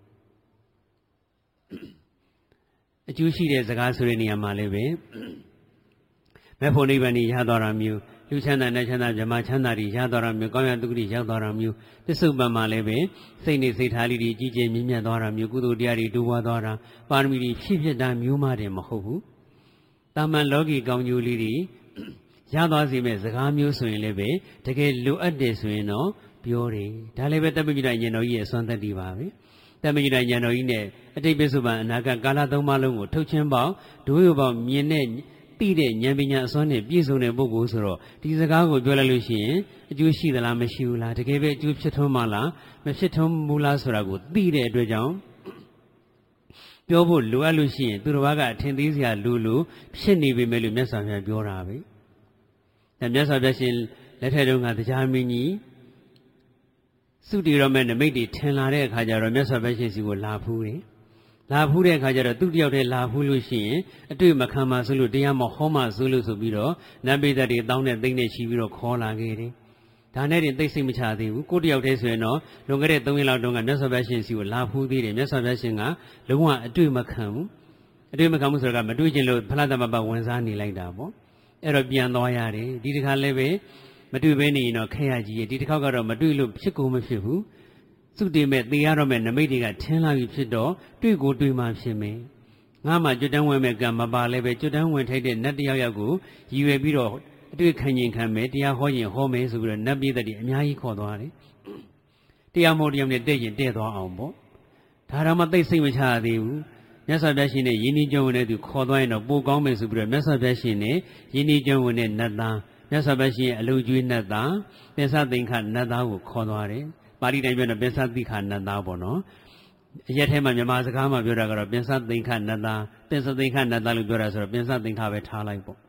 အကျိုးရှိတဲ့စကားဆိုတဲ့နေရာမှာလည်းပဲမဲ့ဖို့နိဗ္ဗာန်ကြီးရသွားတာမျိုးလူချမ်းသာနဲ့ချမ်းသာမြမချမ်းသာတွေရသွားတာမျိုးကောင်းရတုတိရောက်သွားတာမျိုးပစ္စုပန်မှာလည်းပဲစိတ်နေစိတ်ထားလေးတွေကြီးကျယ်မြင့်မြတ်သွားတာမျိုးကုသိုလ်တရားတွေတိုးပွားသွားတာပါရမီတွေဖြစ်တာမျိုးမှတည်းမဟုတ်ဘူးတာမန်လောကီကောင်းကျိုးလေးတွေရသွားစေမဲ့စကားမျိုးဆိုရင်လည်းပဲတကယ်လိုအပ်တယ်ဆိုရင်တော့ပြောတယ်ဒါလည်းပဲတပ္ပညုတဉာဏ်တော်ကြီးရဲ့အစွမ်းသက်တည်ပါပဲတပ္ပညုတဉာဏ်တော်ကြီးနဲ့အတိတ်ပစ္စုပန်အနာဂတ်ကာလသုံးပါးလုံးကိုထုတ်ချင်းပေါင်းဒိုးရပေါင်းမြင်တဲ့သိတဲ့ဉာဏ်ပညာအစွမ်းနဲ့ပြည့်စုံတဲ့ပုဂ္ဂိုလ်ဆိုတော့ဒီစကားကိုပြောလိုက်လို့ရှိရင်အကျိုးရှိသလားမရှိဘူးလားတကယ်ပဲအကျိုးဖြစ်ထွန်းမလားမဖြစ်ထွန်းဘူးလားဆိုတာကိုသိတဲ့အတွက်ကြောင့်ပြောဖို့လိုအပ်လို့ရှိရင်သူတစ်ပါးကအထင်သေးစရာလိုဖြစ်နေပေမဲ့လို့မြတ်စွာဘုရားပြောတာပဲဒါမြတ်စွာဘုရားရှင်လက်ထက်တုန်းကတရားမင်းကြီးစုတည်တော်မဲ့နမိတ်တွေထင်လာတဲ့အခါကျတော့မြတ်စွာဘုရားရှင်စီကိုလာဖူးတယ်လာဖူးတဲ့အခါကျတော့သူတယောက်တည်းလာဖူးလို့ရှိရင်အတွေ့မခံပါဆိုလို့တရားမဟောမှဆိုလို့ဆိုပြီးတော့နတ်ပိသက်တွေတောင်းတဲ့သိမ့်နဲ့ရှိပြီးတော့ခေါ်လာခဲ့တယ်။ဒါနဲ့တင်သိစိတ်မချသေးဘူး။ကိုတယောက်တည်းဆိုရင်တော့လွန်ခဲ့တဲ့3ရက်လောက်တုန်းကမြတ်စွာဘုရားရှင်စီကိုလာဖူးသေးတယ်။မြတ်စွာဘုရားရှင်ကလုံးဝအတွေ့မခံဘူး။အတွေ့မခံဘူးဆိုတော့မတွေ့ခြင်းလို့ဖလားသမပဝင်စားနေလိုက်တာပေါ့။အဲ့တော့ပြန်သွားရတယ်။ဒီတစ်ခါလည်းပဲမတွေ့ဘဲနေရင်တော့ခက်ရကြီးရဲ့ဒီတစ်ခေါက်ကတော့မတွေ့လို့ဖြစ်ကုန်မဖြစ်ဘူး။စုတည်မဲ့သေရတော့မဲ့နမိတ်တွေကထင်းလာပြီဖြစ်တော့တွေ့ကိုတွေ့မှဖြစ်မယ်ငါမှကျွတ်တန်းဝင်မဲ့ကံမပါလဲပဲကျွတ်တန်းဝင်ထိုက်တဲ့နတ်တယောက်ကိုရည်ရွယ်ပြီးတော့အတွေ့ခံရင်ခံမယ်တရားဟောရင်ဟောမယ်ဆိုပြီးတော့နတ်ပြည်သက်တွေအများကြီးခေါ်သွားတယ်တရားမို့တရားနဲ့တဲ့ရင်တဲ့သွားအောင်ပေါ့ဒါတော့မှသိစိတ်မချရသေးဘူးမြတ်စွာဘုရားရှင်နဲ့ယဉ်ဤကျုံဝင်တဲ့သူခေါ်သွားရင်တော့ပိုကောင်းမယ်ဆိုပြီးတော့မြတ်စွာဘုရားရှင်နဲ့ယဉ်ဤကျုံဝင်တဲ့နတ်သားမြတ်စွာဘုရားရှင်ရဲ့အလုံးကျွေးနတ်သားပင်စသိင်္ခနတ်သားကိုခေါ်သွားတယ်ပါဠိတိုင်းပြောတော့ပင်စသိခနတ်သားပေါ့နော်အရက်ထဲမှာမြန်မာစကားမှာပြောတာကတော့ပင်စသိခနတ်သားပင်စသိခနတ်သားလို့ပြောတာဆိုတော့ပင်စသိခပဲထားလိုက်ပေါ့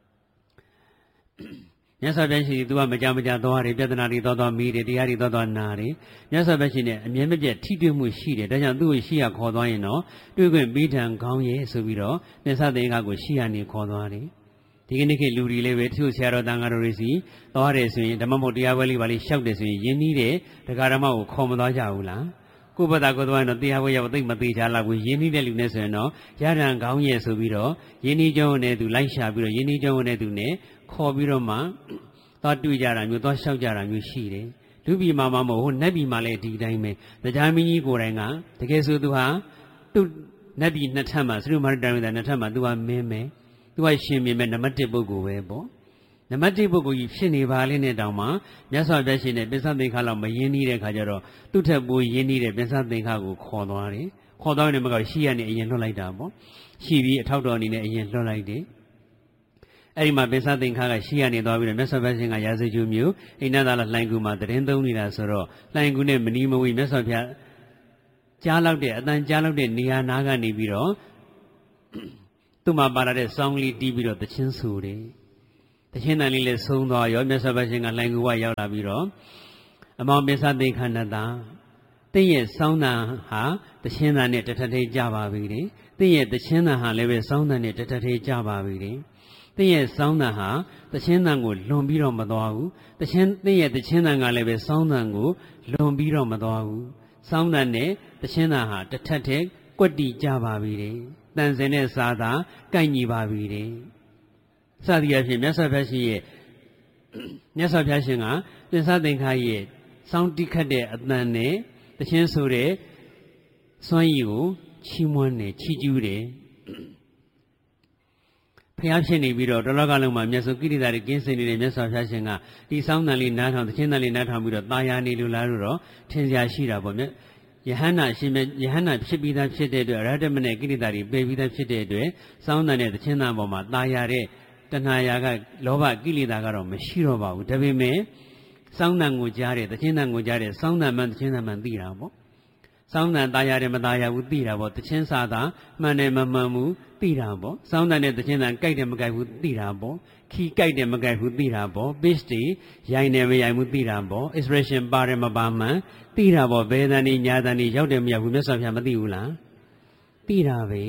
မြတ်စွာဘုရားရှင်သူကမကြသွားတယ်ပြဿနာတွေသွားမိတယ်တရားတွေသွားနာတယ်မြတ်စွာဘုရားရှင်နဲ့အမြဲမပြတ်ထိတွေ့မှုရှိတယ်ဒါကြောင့်သူ့ကိုရှိရခေါ်သွားရင်တော့တွေ့ခွင့်ပြီးထံကောင်းရဲ့ဆိုပြီးတော့ပင်စသိခကိုရှိရနေခေါ်သွားတယ်ဒီကနေ့ခေတ်လူတွေလည်းပဲတချို့ဆရာတော်တန်ဃာတော်တွေစီသွားတယ်ဆိုရင်ဓမ္မမို့တရားပွဲလေးပါလေးရှောက်တယ်ဆိုရင်ယဉ်နီးတဲ့ဒကာဓမ္မကိုခေါ်မသွားကြဘူးလားကိုယ့်ဘာသာကိုယ်သွားရင်တော့တရားဝဲရောက်သိမသေးချလောက်ဘူးယင်းနှီးတဲ့လူနဲ့ဆိုရင်တော့ရဟန်းကောင်းရဲ့ဆိုပြီးတော့ယင်းနှီးကျောင်းနဲ့သူလိုက်ရှာပြီးတော့ယင်းနှီးကျောင်းနဲ့သူနဲ့ခေါ်ပြီးတော့မှသွားတွေ့ကြတာမျိုးသွားလျှောက်ကြတာမျိုးရှိတယ်လူပြည်မှာမဟုတ်ဘူးနတ်ပြည်မှာလည်းဒီတိုင်းပဲတရားမင်းကြီးကိုယ်တိုင်ကတကယ်ဆိုသူဟာသူ့နတ်ပြည်နှစ်ထပ်မှာသရုပ်မာရတန်ဝိဒါနှစ်ထပ်မှာသူကမင်းမယ်သူကရှင်မြင်မဲ့နံပါတ်1ပုဂ္ဂိုလ်ပဲပေါ့နံပါတ်1ပုဂ္ဂိုလ်ကြီးဖြစ်နေပါလေနဲ့တောင်မှမြတ်စွာဘုရားရှင်နဲ့ပိဿသင်္ခါလောက်မရင်းနှီးတဲ့ခါကျတော့သူ့ထက်ပိုရင်းနှီးတဲ့ပိဿသင်္ခါကိုခေါ်သွားတယ်ခေါ်သွားတယ်မကောရှိရနေအရင်လွှတ်လိုက်တာပေါ့ရှိပြီးအထောက်တော်အနေနဲ့အရင်လွှတ်လိုက်တယ်အဲ့ဒီမှာပိဿသင်္ခါကရှိရနေသွားပြီးတော့မြတ်စွာဘုရားရှင်ကရာဇဂုမျိုးအိန္ဒသာလလှိုင်ကူမှာတရင်သုံးနေတာဆိုတော့လှိုင်ကူနဲ့မနီးမဝေးမြတ်စွာဘုရားကြားလောက်တဲ့အတန်ကြားလောက်တဲ့နေရာနာကနေပြီးတော့သူ့မှာပါလာတဲ့စောင်းလေးတီးပြီးတော့တခြင်းဆူတယ်တခြင်းတန်လေးလည်းဆုံးသွားရောမြတ်စွာဘုရားရှင်ကလှိုင်ကူဝရောက်လာပြီးတော့အမောင်ပိဿသင်္ခါနတတင့်ရဲ့စောင်းတန်ဟာတခြင်းတန်နဲ့တထထိကြပါပြီလေတင့်ရဲ့တခြင်းတန်ဟာလည်းပဲစောင်းတန်နဲ့တထထိကြပါပြီလေတင့်ရဲ့စောင်းတန်ဟာတခြင်းတန်ကိုလွန်ပြီးတော့မသွားဘူးတင့်ရဲ့တခြင်းတန်ကလည်းပဲစောင်းတန်ကိုလွန်ပြီးတော့မသွားဘူးစောင်းတန်နဲ့တခြင်းတန်ဟာတထထဲကွက်တီကြပါပြီလေတန်စင်နဲ့စာသာကိုက်ညီပါပြီလေစသည်အဖြစ်မြတ်စွာဘုရားရှင်ရဲ့မြတ်စွာဘုရားရှင်ကပိဿသင်္ခါရဲ့စောင်းတိခတ်တဲ့အတန်နဲ့တခြင်းဆိုတဲ့စွမ်းရည်ကိုချီးမွမ်းတယ်ချီးကျူးတယ်ဖျားဖြစ်နေပြီးတော့တလောကလုံးမှာမြတ်စွာကိရိတာတွေကင်းစင်နေတဲ့မြတ်စွာဘုရားရှင်ကဒီစောင်းတန်လေးနားထောင်တခြင်းတန်လေးနားထောင်ပြီးတော့တာယာနေလို့လားလို့တော့ထင်ရှားရှိတာပေါ့မြတ်ယဟန္တာရှင်မြတ်ယဟန္တာဖြစ်ပြီးသားဖြစ်တဲ့အတွက်အရဟတမနဲ့ကိရိတာတွေပယ်ပြီးသားဖြစ်တဲ့အတွက်စောင်းတန်နဲ့တခြင်းတန်ပေါ်မှာတာယာတဲ့တဏှာရာကလောဘကိလေသာကတော့မရှိတော့ပါဘူးဒါပေမဲ့စောင်းတန်ကိုကြားတဲ့တခြင်းတန်ကိုကြားတဲ့စောင်းတန်မှန်တခြင်းတန်မှန်သိတာပေါ့စောင်းတန်တာယာတယ်မတာယာဘူးသိတာပေါ့တခြင်းစာသာမှန်တယ်မမှန်ဘူးသိတာပေါ့စောင်းတန်နဲ့တခြင်းတန်ကြိုက်တယ်မကြိုက်ဘူးသိတာပေါ့ခီးကြိုက်တယ်မကြိုက်ဘူးသိတာပေါ့ pitch တွေရိုင်းတယ်မရိုင်းဘူးသိတာပေါ့ expression ပါတယ်မပါမှန်သိတာပေါ့ဘယ်တန်ဒီညာတန်ဒီရောက်တယ်မရောက်ဘူးမြတ်စွာဘုရားမသိဘူးလားသိတာပဲ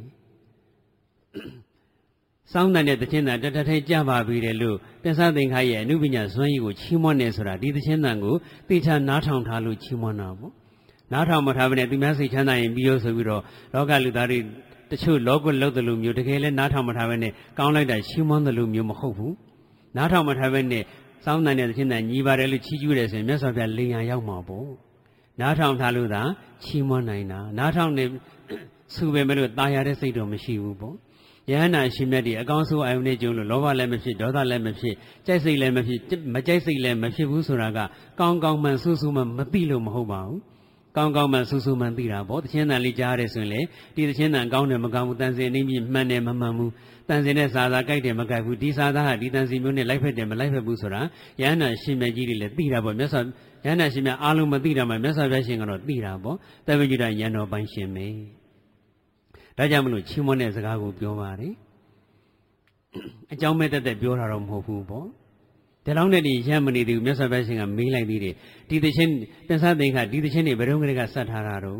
စောင်းတန်နဲ့တခြင်းတန်တထထဲကြပါပြီတယ်လို့ပိဿသင်္ခါရဲ့အနုပညာစွမ်းရည်ကိုချီးမွမ်းနေဆိုတာဒီတခြင်းတန်ကိုသိချာနားထောင်ထားလို့ချီးမွမ်းတာပေါ့နားထောင်မထားဘဲနဲ့သူများစိတ်ချမ်းသာရင်ပြီးရောဆိုပြီးတော့လောကလူသားတွေတချို့လောကလောက်တယ်လို့မျိုးတကယ်လဲနားထောင်မထားဘဲနဲ့ကောင်းလိုက်တာချီးမွမ်းတယ်လို့မျိုးမဟုတ်ဘူးနားထောင်မထားဘဲနဲ့စောင်းတန်နဲ့တခြင်းတန်ညီပါတယ်လို့ချီးကျူးတယ်ဆိုရင်မြတ်စွာဘုရားလိန်ရရောက်မှာပေါ့နားထောင်ထားလို့သာချီးမွမ်းနိုင်တာနားထောင်နေဆူပဲမလို့ตายရတဲ့စိတ်တော့မရှိဘူးပေါ့ယဟန္တာရှင်မြတ်ဒီအကောင်းဆုံးအာယုန်နဲ့ကျုံလို့လောဘလည်းမဖြစ်ဒေါသလည်းမဖြစ်ကြိုက်စိတ်လည်းမဖြစ်မကြိုက်စိတ်လည်းမဖြစ်ဘူးဆိုတာကကောင်းကောင်းမှန်ဆူဆူမှမသိလို့မဟုတ်ပါဘူးကောင်းကောင်းမှဆူဆူမှန်သိတာပေါ့တခြင်းတန်လေးကြားရတယ်ဆိုရင်လေဒီတခြင်းတန်ကောင်းတယ်မကောင်းဘူးတန်စင်နေပြီးမှန်တယ်မမှန်ဘူးတန်စင်နဲ့စာသာကြိုက်တယ်မကြိုက်ဘူးဒီစာသာဟာဒီတန်စီမျိုးနဲ့လိုက်ဖက်တယ်မလိုက်ဖက်ဘူးဆိုတာယဟန္တာရှင်မြတ်ကြီးတွေလည်းသိတာပေါ့မြတ်စွာယဟန္တာရှင်မြတ်အားလုံးမသိတာမှမြတ်စွာဘုရားရှင်ကတော့သိတာပေါ့တပည့်ကြီးတိုင်းယန္တော်ပိုင်းရှင်ပဲဒါကြောင့်မလို့ချီးမွမ်းတဲ့စကားကိုပြောပါတယ်အကြောင်းမဲ့တက်ပြောတာတော့မဟုတ်ဘူးပေါ့ဒါလောက်နဲ့ဒီရမနေသေးဘူးမြတ်စွာဘုရားရှင်ကမေးလိုက်သေးတယ်ဒီသချင်းပိဿသင်္ခါဒီသချင်းတွေဘယ်တော့ကလေးကစတ်ထားတာတော့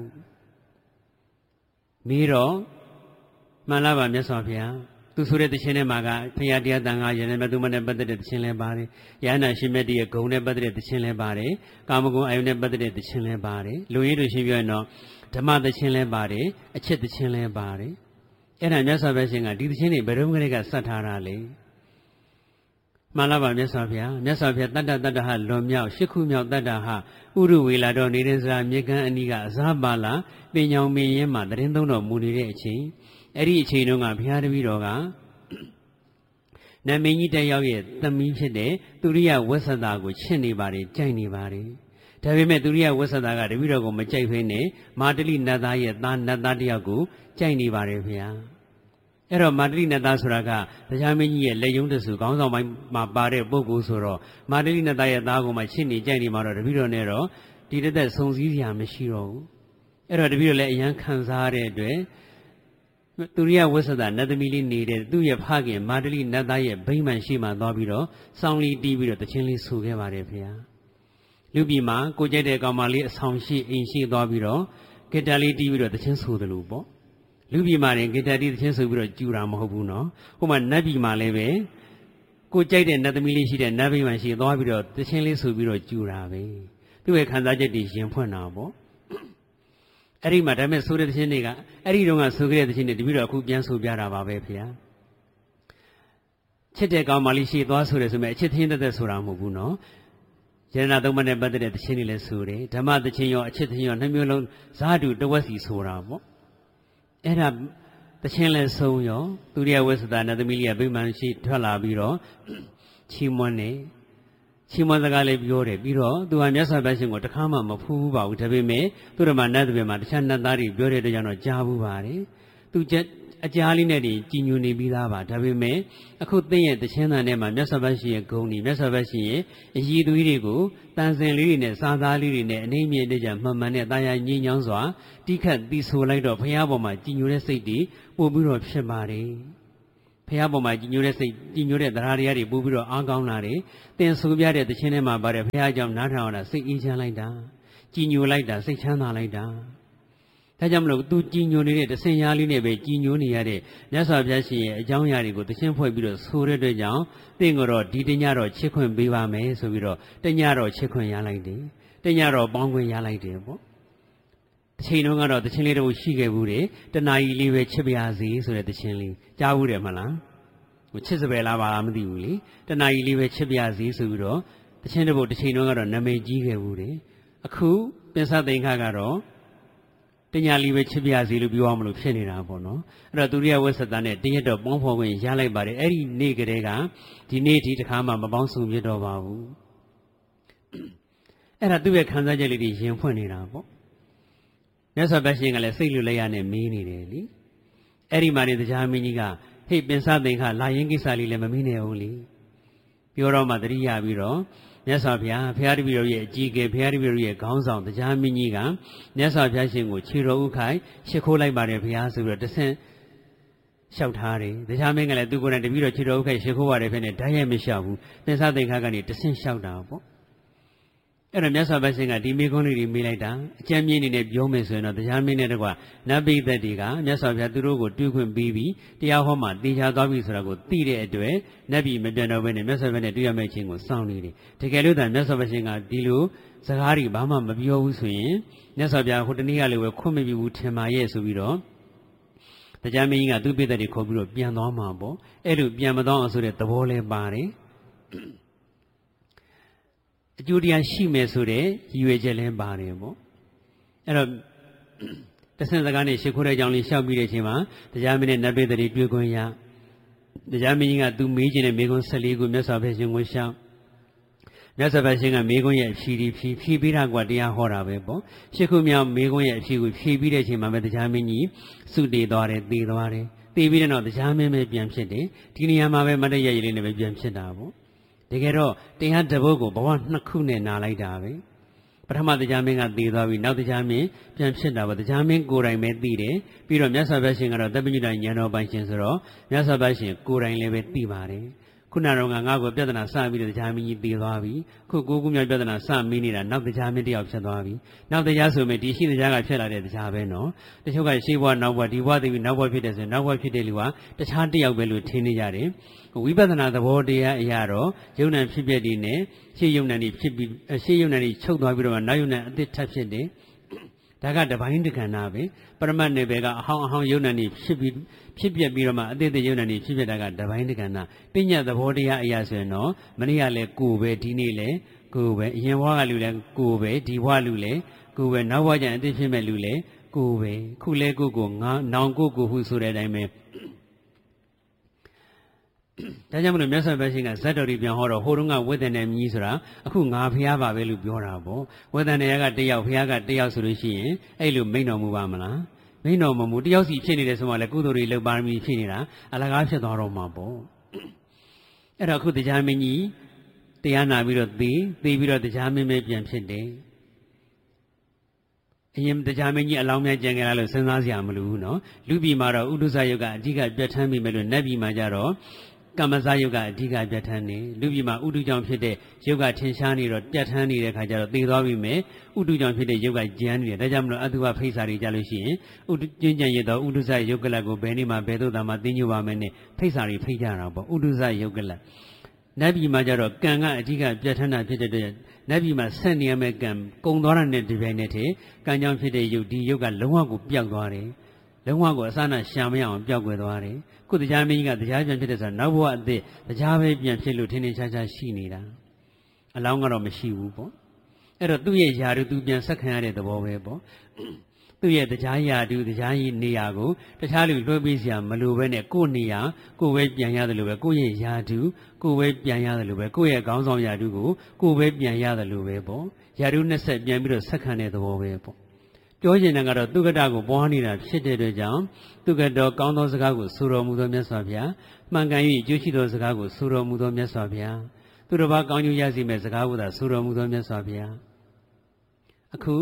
မေးတော့မှန်လားပါမြတ်စွာဘုရားသူဆိုတဲ့သချင်းထဲမှာကဖရာတရားတန်ခါရဏမသူမနဲ့ပတ်သက်တဲ့သချင်းလည်းပါတယ်ယန္တာရှင်မြတ်ရဲ့ဂုဏ်နဲ့ပတ်သက်တဲ့သချင်းလည်းပါတယ်ကာမဂုဏ်အာယုန်နဲ့ပတ်သက်တဲ့သချင်းလည်းပါတယ်လူရင်းတို့ရှင်းပြောရင်တော့ဓမ္မသချင်းလည်းပါတယ်အချက်သချင်းလည်းပါတယ်အဲ့ဒါမြတ်စွာဘုရားရှင်ကဒီသချင်းတွေဘယ်တော့ကလေးကစတ်ထားတာလဲမှန်လားပါမြတ်စွာဘုရားမြတ်စွာဘုရားတတ္တတတ္တဟလွန်မြောက်၈ခုမြောက်တတ္တဟဥရဝေလာတော်နေတဲ့စရာမြေကမ်းအနီးကအဇာပါလာပင်ညောင်မင်းရင်မှာတရင်သုံးတော်မူနေတဲ့အချိန်အဲ့ဒီအချိန်တုန်းကဘုရားတပည့်တော်ကနတ်မင်းကြီးတယောက်ရဲ့သမီးဖြစ်တဲ့သူရိယဝဆတာကိုချစ်နေပါတယ်ကြိုက်နေပါတယ်ဒါပေမဲ့သူရိယဝဆတာကတပည့်တော်ကိုမကြိုက်ဖ ೇನೆ မာတလိနတ်သားရဲ့သားနတ်သားတယောက်ကိုကြိုက်နေပါတယ်ဘုရားအဲ့တော့မာတလိနတ်သားဆိုတာကတရားမင်းကြီးရဲ့လက်ယုံတဆူခေါင်းဆောင်ပိုင်းမှာပါတဲ့ပုဂ္ဂိုလ်ဆိုတော့မာတလိနတ်သားရဲ့သားကိုမှချစ်နေကြိုက်နေမှာတော့တပည့်တော်နဲ့တော့ဒီတက်တက်ဆုံစည်းစရာမရှိတော့ဘူးအဲ့တော့တပည့်တော်လည်းအရန်ခံစားရတဲ့အတွက်သူရိယဝဆတာနတ်သမီးလေးနေတဲ့သူ့ရဲ့ဖခင်မာတလိနတ်သားရဲ့ဗိမာန်ရှိမှသွားပြီးတော့စောင်းလေးတီးပြီးတော့တခြင်းလေးဆူခဲ့ပါတယ်ဖေ။လူပြည်မှာကိုကြိုက်တဲ့ကောင်မလေးအဆောင်ရှိအိမ်ရှိသွားပြီးတော့ဂီတလေးတီးပြီးတော့တခြင်းဆူတယ်လို့ပေါ့။လူပြည်မှာရင်ဂီတတီးတခြင်းဆူပြီးတော့ကျူတာမဟုတ်ဘူးနော်။ဟိုမှာနတ်ပြည်မှာလည်းပဲကိုကြိုက်တဲ့နတ်သမီးလေးရှိတဲ့နတ်ဗိမာန်ရှိသွားပြီးတော့တခြင်းလေးဆူပြီးတော့ကျူတာပဲ။သူ့ရဲ့ခံစားချက်တွေရင်ဖွင့်တာပေါ့။အဲ့ဒီမှာဒါပေမဲ့ဆိုတဲ့သချင်းတွေကအဲ့ဒီတော့ကဆိုခဲ့တဲ့သချင်းတွေတပည့်တော်အခုပြန်ဆိုပြတာပါပဲဖေချစ်တဲ့ကောင်မလေးရှိသွားဆိုတယ်ဆိုမဲ့အချစ်သင်းသက်ဆိုတာမဟုတ်ဘူးနော်ယန္နာသုံးပါးနဲ့ပတ်သက်တဲ့သချင်းတွေလည်းဆိုတယ်ဓမ္မသချင်းရောအချစ်သချင်းရောနှမျိုးလုံးဇာတုတဝက်စီဆိုတာပေါ့အဲ့ဒါသချင်းလည်းဆုံးရောသူရိယဝိသတာနတ်သမီးလေးကဗိမာန်ရှိထွက်လာပြီးတော့ချီးမွမ်းတယ်ချီးမွမ်းစကားလေးပြောတယ်ပြီးတော့သူကမြတ်စွာဘုရားရှင်ကိုတခါမှမဖူးဘူးပါဘူးဒါပေမဲ့သူတို့မှာနတ်တွေမှာတခြားနတ်သားတွေပြောတဲ့အတွက်ကြောင့်တော့ကြားဘူးပါတယ်သူအကြားလေးနဲ့ကြည်ညိုနေပြီးသားပါဒါပေမဲ့အခုသင်ရဲ့တခြင်းတန်ထဲမှာမြတ်စွာဘုရားရှင်ရဲ့ဂုဏ်ကြီးမြတ်စွာဘုရားရှင်ရဲ့အည်သွေးတွေကိုတန်စင်လေးတွေနဲ့စာသားလေးတွေနဲ့အနေမြင့်တဲ့ကြမှန်မှန်နဲ့တာယာညင်ညောင်းစွာတိခတ်တီဆိုလိုက်တော့ဘုရားပေါ်မှာကြည်ညိုတဲ့စိတ်တွေပို့ပြီးတော့ဖြစ်ပါတယ်ဘုရားပေါ်မှာကြည်ညိုတဲ့စိတ်ကြည်ညိုတဲ့တရားတွေပို့ပြီးတော့အားကောင်းလာတယ်သင်ဆိုပြတဲ့တခြင်းထဲမှာပါတယ်ဘုရားကြောင့်နားထောင်ရတာစိတ်အေးချမ်းလိုက်တာကြည်ညိုလိုက်တာစိတ်ချမ်းသာလိုက်တာဒါကြောင့်မလို့သူကြည်ညိုနေတဲ့တဆင်ရားလေးနဲ့ပဲကြည်ညိုနေရတဲ့မြတ်စွာဘုရားရှင်ရဲ့အကြောင်းအရာတွေကိုသချင်းဖွဲ့ပြီးတော့ဆိုတဲ့အတွက်ကြောင့်သင်ကတော့ဒီတညတော့ချစ်ခွင့်ပေးပါမယ်ဆိုပြီးတော့တညတော့ချစ်ခွင့်ရလိုက်တယ်တညတော့ပေါင်းခွင့်ရလိုက်တယ်ပေါ့တစ်ချိန်လုံးကတော့သချင်းလေးတို့ရှိခဲ့ဘူးတယ်တနာရီလေးပဲချစ်ပါရစေဆိုတဲ့သချင်းလေးကြားဘူးတယ်မလားဟိုချစ်စပယ်လားပါလားမသိဘူးလေတနာရီလေးပဲချစ်ပါရစေဆိုပြီးတော့သချင်းတို့တစ်ချိန်လုံးကတော့နာမည်ကြီးခဲ့ဘူးတယ်အခုပင်စသိင်္ခကတော့တညာလီပဲချစ်ပြရစီလို့ပြောအောင်မလို့ဖြစ်နေတာပေါ့နော်အဲ့တော့သူရိယဝိသတာနဲ့တရက်တော့ပေါင်းဖော်ခွင့်ရလိုက်ပါတယ်အဲ့ဒီနေ့ကလေးကဒီနေ့ဒီတစ်ခါမှမပေါင်းစုံဖြစ်တော့ပါဘူးအဲ့ဒါသူ့ရဲ့ခံစားချက်လေးတွေရင်ဖွင့်နေတာပေါ့မြတ်စွာဘုရားရှင်ကလည်းစိတ်လူလိုက်ရနဲ့မေးနေတယ်လीအဲ့ဒီမှာနေတရားမင်းကြီးကဟိတ်ပင်စသိင်္ခလာရင်ကိစ္စလေးလည်းမမေးနဲ့အောင်လीပြောတော့မှတတိယပြီးတော့မြတ်စွာဘုရားဘုရားတပည့်တော်ရဲ့အကြီးအကဲဘုရားတပည့်တော်ရဲ့ခေါင်းဆောင်တရားမင်းကြီးကမြတ်စွာဘုရားရှင်ကိုခြေတော်ဥခိုင်ရှ िख ိုးလိုက်ပါတယ်ဘုရားဆိုပြီးတော့တဆင့်လျှောက်ထားတယ်တရားမင်းကလည်းသူကိုယ်တိုင်တပည့်တော်ခြေတော်ဥခိုင်ရှ िख ိုးရတယ်ဖြစ်နေဓာတ်ရိုက်မလျှောက်ဘူးပင်စသိင်္ခကနေတဆင့်လျှောက်တာပေါ့အဲ့တော့မြတ်စွာဘုရားရှင်ကဒီမိကုန်းလေးတွေမေးလိုက်တာအကျဉ်းမြင့်နေနဲ့ပြောမယ်ဆိုရင်တော့တရားမင်းနဲ့တကွနတ်ပိသက်တွေကမြတ်စွာဘုရားသူတို့ကိုတွေ့ခွင့်ပေးပြီးတရားဟောမှတေချာသွားပြီဆိုတာကိုသိတဲ့အတွက်နတ်ပြည်မပြန်တော့ဘဲနဲ့မြတ်စွာဘုရားနဲ့တွေ့ရမယ့်ခြင်းကိုစောင့်နေတယ်တကယ်လို့သာမြတ်စွာဘုရားရှင်ကဒီလိုစကားတွေဘာမှမပြောဘူးဆိုရင်မြတ်စွာဘုရားဟိုတနေ့ကလည်းခွင့်မပြုဘူးထင်ပါရဲ့ဆိုပြီးတော့တရားမင်းကြီးကသူ့ပိသက်တွေခေါ်ပြီးတော့ပြန်သွားမှာပေါ့အဲ့လိုပြန်မသွားအောင်ဆိုတဲ့သဘောလဲပါတယ်အကျိုးတရားရှိမယ်ဆိုတဲ့ရည်ရွယ်ချက်လည်းပါတယ်ပေါ့အဲ့တော့တဆင့်စကားနဲ့ရှ िख ိုးတဲ့အကြောင်းလေးရှောက်ပြီးတဲ့အချိန်မှာတရားမင်းနဲ့နတ်ပြည်တွေတွေ့ခွင့်ရတရားမင်းကြီးကသူမေးခြင်းနဲ့မေးခွန်း14ခုမြတ်စွာဘုရားရှင်ကိုရှောက်မြတ်စွာဘုရားရှင်ကမေးခွန်းရဲ့အဖြေဖြေပြီးတာကတရားဟောတာပဲပေါ့ရှ िख ိုးမြောက်မေးခွန်းရဲ့အဖြေကိုဖြေပြီးတဲ့အချိန်မှာပဲတရားမင်းကြီးစုတည်သွားတယ်တည်သွားတယ်တည်ပြီးတဲ့နောက်တရားမင်းပဲပြန်ဖြစ်တယ်ဒီနေရာမှာပဲမတ္တရရည်လေးနဲ့ပဲပြန်ဖြစ်တာပေါ့တကယ်တော့တရားတစ်ပုဒ်ကိုဘဝနှစ်ခုနဲ့နာလိုက်တာပဲပထမတရားမင်းကသိသွားပြီနောက်တရားမင်းပြန်ဖြစ်တာပေါ့တရားမင်းကိုယ်တိုင်ပဲသိတယ်ပြီးတော့မြတ်စွာဘုရားရှင်ကတော့တပ္ပညုတဉာဏ်တော်ပိုင်ရှင်ဆိုတော့မြတ်စွာဘုရားရှင်ကိုယ်တိုင်လည်းပဲသိပါတယ်ခုနကတော့ငါ့ကိုပြဿနာစပြီးတော့တရားမင်းကြီးသိသွားပြီခုကိုခုမြောက်ပြဿနာစမင်းနေတာနောက်တရားမင်းတယောက်ဖြစ်သွားပြီနောက်တရားဆိုရင်ဒီရှိတရားကဖြစ်လာတဲ့တရားပဲနော်တချို့ကရှေးဘဝနောက်ဘဝဒီဘဝသိပြီးနောက်ဘဝဖြစ်တယ်ဆိုရင်နောက်ဘဝဖြစ်တဲ့လူကတခြားတယောက်ပဲလို့ထင်နေကြတယ်ဝိပဿနာသဘောတရားအရာတော့ယုံ nant ဖြစ်ပြတည်နဲ့ရှေးယုံ nant တွေဖြစ်ပြီးရှေးယုံ nant တွေချုပ်သွားပြီးတော့နောက်ယုံ nant အသစ်ထပ်ဖြစ်တယ်ဒါကတပိုင်းတခဏပဲပရမတ်နယ်ပယ်ကအဟောင်းယုံ nant တွေဖြစ်ပြပြီးတော့မှအသစ်ယုံ nant တွေဖြစ်ပြတာကတပိုင်းတခဏပညာသဘောတရားအရာဆိုရင်တော့မနေ့ကလည်းကိုယ်ပဲဒီနေ့လည်းကိုယ်ပဲအရင်ဘဝကလူလည်းကိုယ်ပဲဒီဘဝလူလည်းကိုယ်ပဲနောက်ဘဝကျရင်အသစ်ဖြစ်မဲ့လူလည်းကိုယ်ပဲခုလဲကိုငါနောင်ကိုဟုဆိုတဲ့အတိုင်းပဲဒါကြောင့်မလို့မြတ်စွာဘုရားရှင်ကဇတ်တော်ဒီပြန်ဟောတော့ဟိုတုန်းကဝေဒနာမြည်ဆိုတာအခုငါဖျားပါပဲလို့ပြောတာပေါ့ဝေဒနာကတယောက်ဖျားကတယောက်ဆိုလို့ရှိရင်အဲ့လိုမိန့်တော်မူပါမလားမိန့်တော်မမူတယောက်စီဖြစ်နေတယ်ဆိုမှလည်းကုသိုလ်တွေလုပ်ပါရမီဖြစ်နေတာအလကားဖြစ်သွားတော့မှာပေါ့အဲ့တော့အခုတရားမင်းကြီးတရားနာပြီးတော့သိပြီးတော့တရားမင်းပဲပြန်ဖြစ်တယ်အရင်တရားမင်းကြီးအလောင်းများကြံကြလားလို့စဉ်းစားစရာမလိုဘူးနော်လူပြည်မှာတော့ဥဒုဇယုတ်ကအဓိကပြတ်ထမ်းပြီးမယ်လို့နတ်ပြည်မှာကြတော့ကမ္မဇယုတ်ကအဓိကပြတ်ထမ်းနေလူပြည်မှာဥဒုကြောင့်ဖြစ်တဲ့ယုတ်ကထင်ရှားနေတော့ပြတ်ထမ်းနေတဲ့ခါကျတော့သိသွားပြီမယ်ဥဒုကြောင့်ဖြစ်တဲ့ယုတ်ကကျမ်းနေတယ်ဒါကြောင့်မလို့အတုဝဖိစာတွေကြလို့ရှိရင်ဥဒုကျင့်ကြံရတော့ဥဒုဇယုတ်ကလတ်ကိုဘယ်နေ့မှဘယ်သို့သာမှသိညွပါမယ်နဲ့ဖိစာတွေဖိကြတာပေါ့ဥဒုဇယုတ်ကလတ်နတ်ပြည်မှာကြတော့ကံကအဓိကပြဋ္ဌာန်းတာဖြစ်တဲ့အတွက်နတ်ပြည်မှာဆက်နေရမယ့်ကံကုံသွားတာနဲ့ဒီပိုင်းနဲ့တည်းကံကြောင့်ဖြစ်တဲ့ယုတ်ဒီယုတ်ကလုံးဝကိုပျောက်သွားတယ်လုံးဝကိုအစနာရှာမရအောင်ပျောက်ကွယ်သွားတယ်ခုတရားမင်းကြီးကတရားပြန်ဖြစ်တဲ့ဆိုတော့နောက်ဘဝအသစ်တရားပဲပြန်ဖြစ်လို့ထင်းထင်းရှားရှားရှိနေတာအလောင်းကတော့မရှိဘူးပေါ့အဲ့တော့သူ့ရဲ့ယာတုသူပြန်ဆက်ခံရတဲ့သဘောပဲပေါ့သူ့ရဲ့တရားယာတုတရားကြီးနေရာကိုတခြားလူလွှဲပေးစရာမလိုပဲနဲ့ကိုယ့်နေရာကိုယ်ပဲပြန်ရတယ်လို့ပဲကိုယ့်ရဲ့ယာတုကိုယ်ပဲပြန်ရတယ်လို့ပဲကိုယ့်ရဲ့ခေါင်းဆောင်ယာတုကိုကိုယ်ပဲပြန်ရတယ်လို့ပဲပေါ့ယာတုနဲ့ဆက်ပြန်ပြီးတော့ဆက်ခံတဲ့သဘောပဲပေါ့ပြောချင်တာကတော့သူကတကိုပွားနေတာဖြစ်တဲ့အတွက်ကြောင့်သူကတော်ကောင်းသောစကားကိုဆိုတော်မူသောမြတ်စွာဘုရားမှန်ကန်၍ကျိုးရှိသောစကားကိုဆိုတော်မူသောမြတ်စွာဘုရားသူတစ်ပါးကောင်းကျိုးရစေမယ့်စကားကိုသာဆိုတော်မူသောမြတ်စွာဘုရားအခု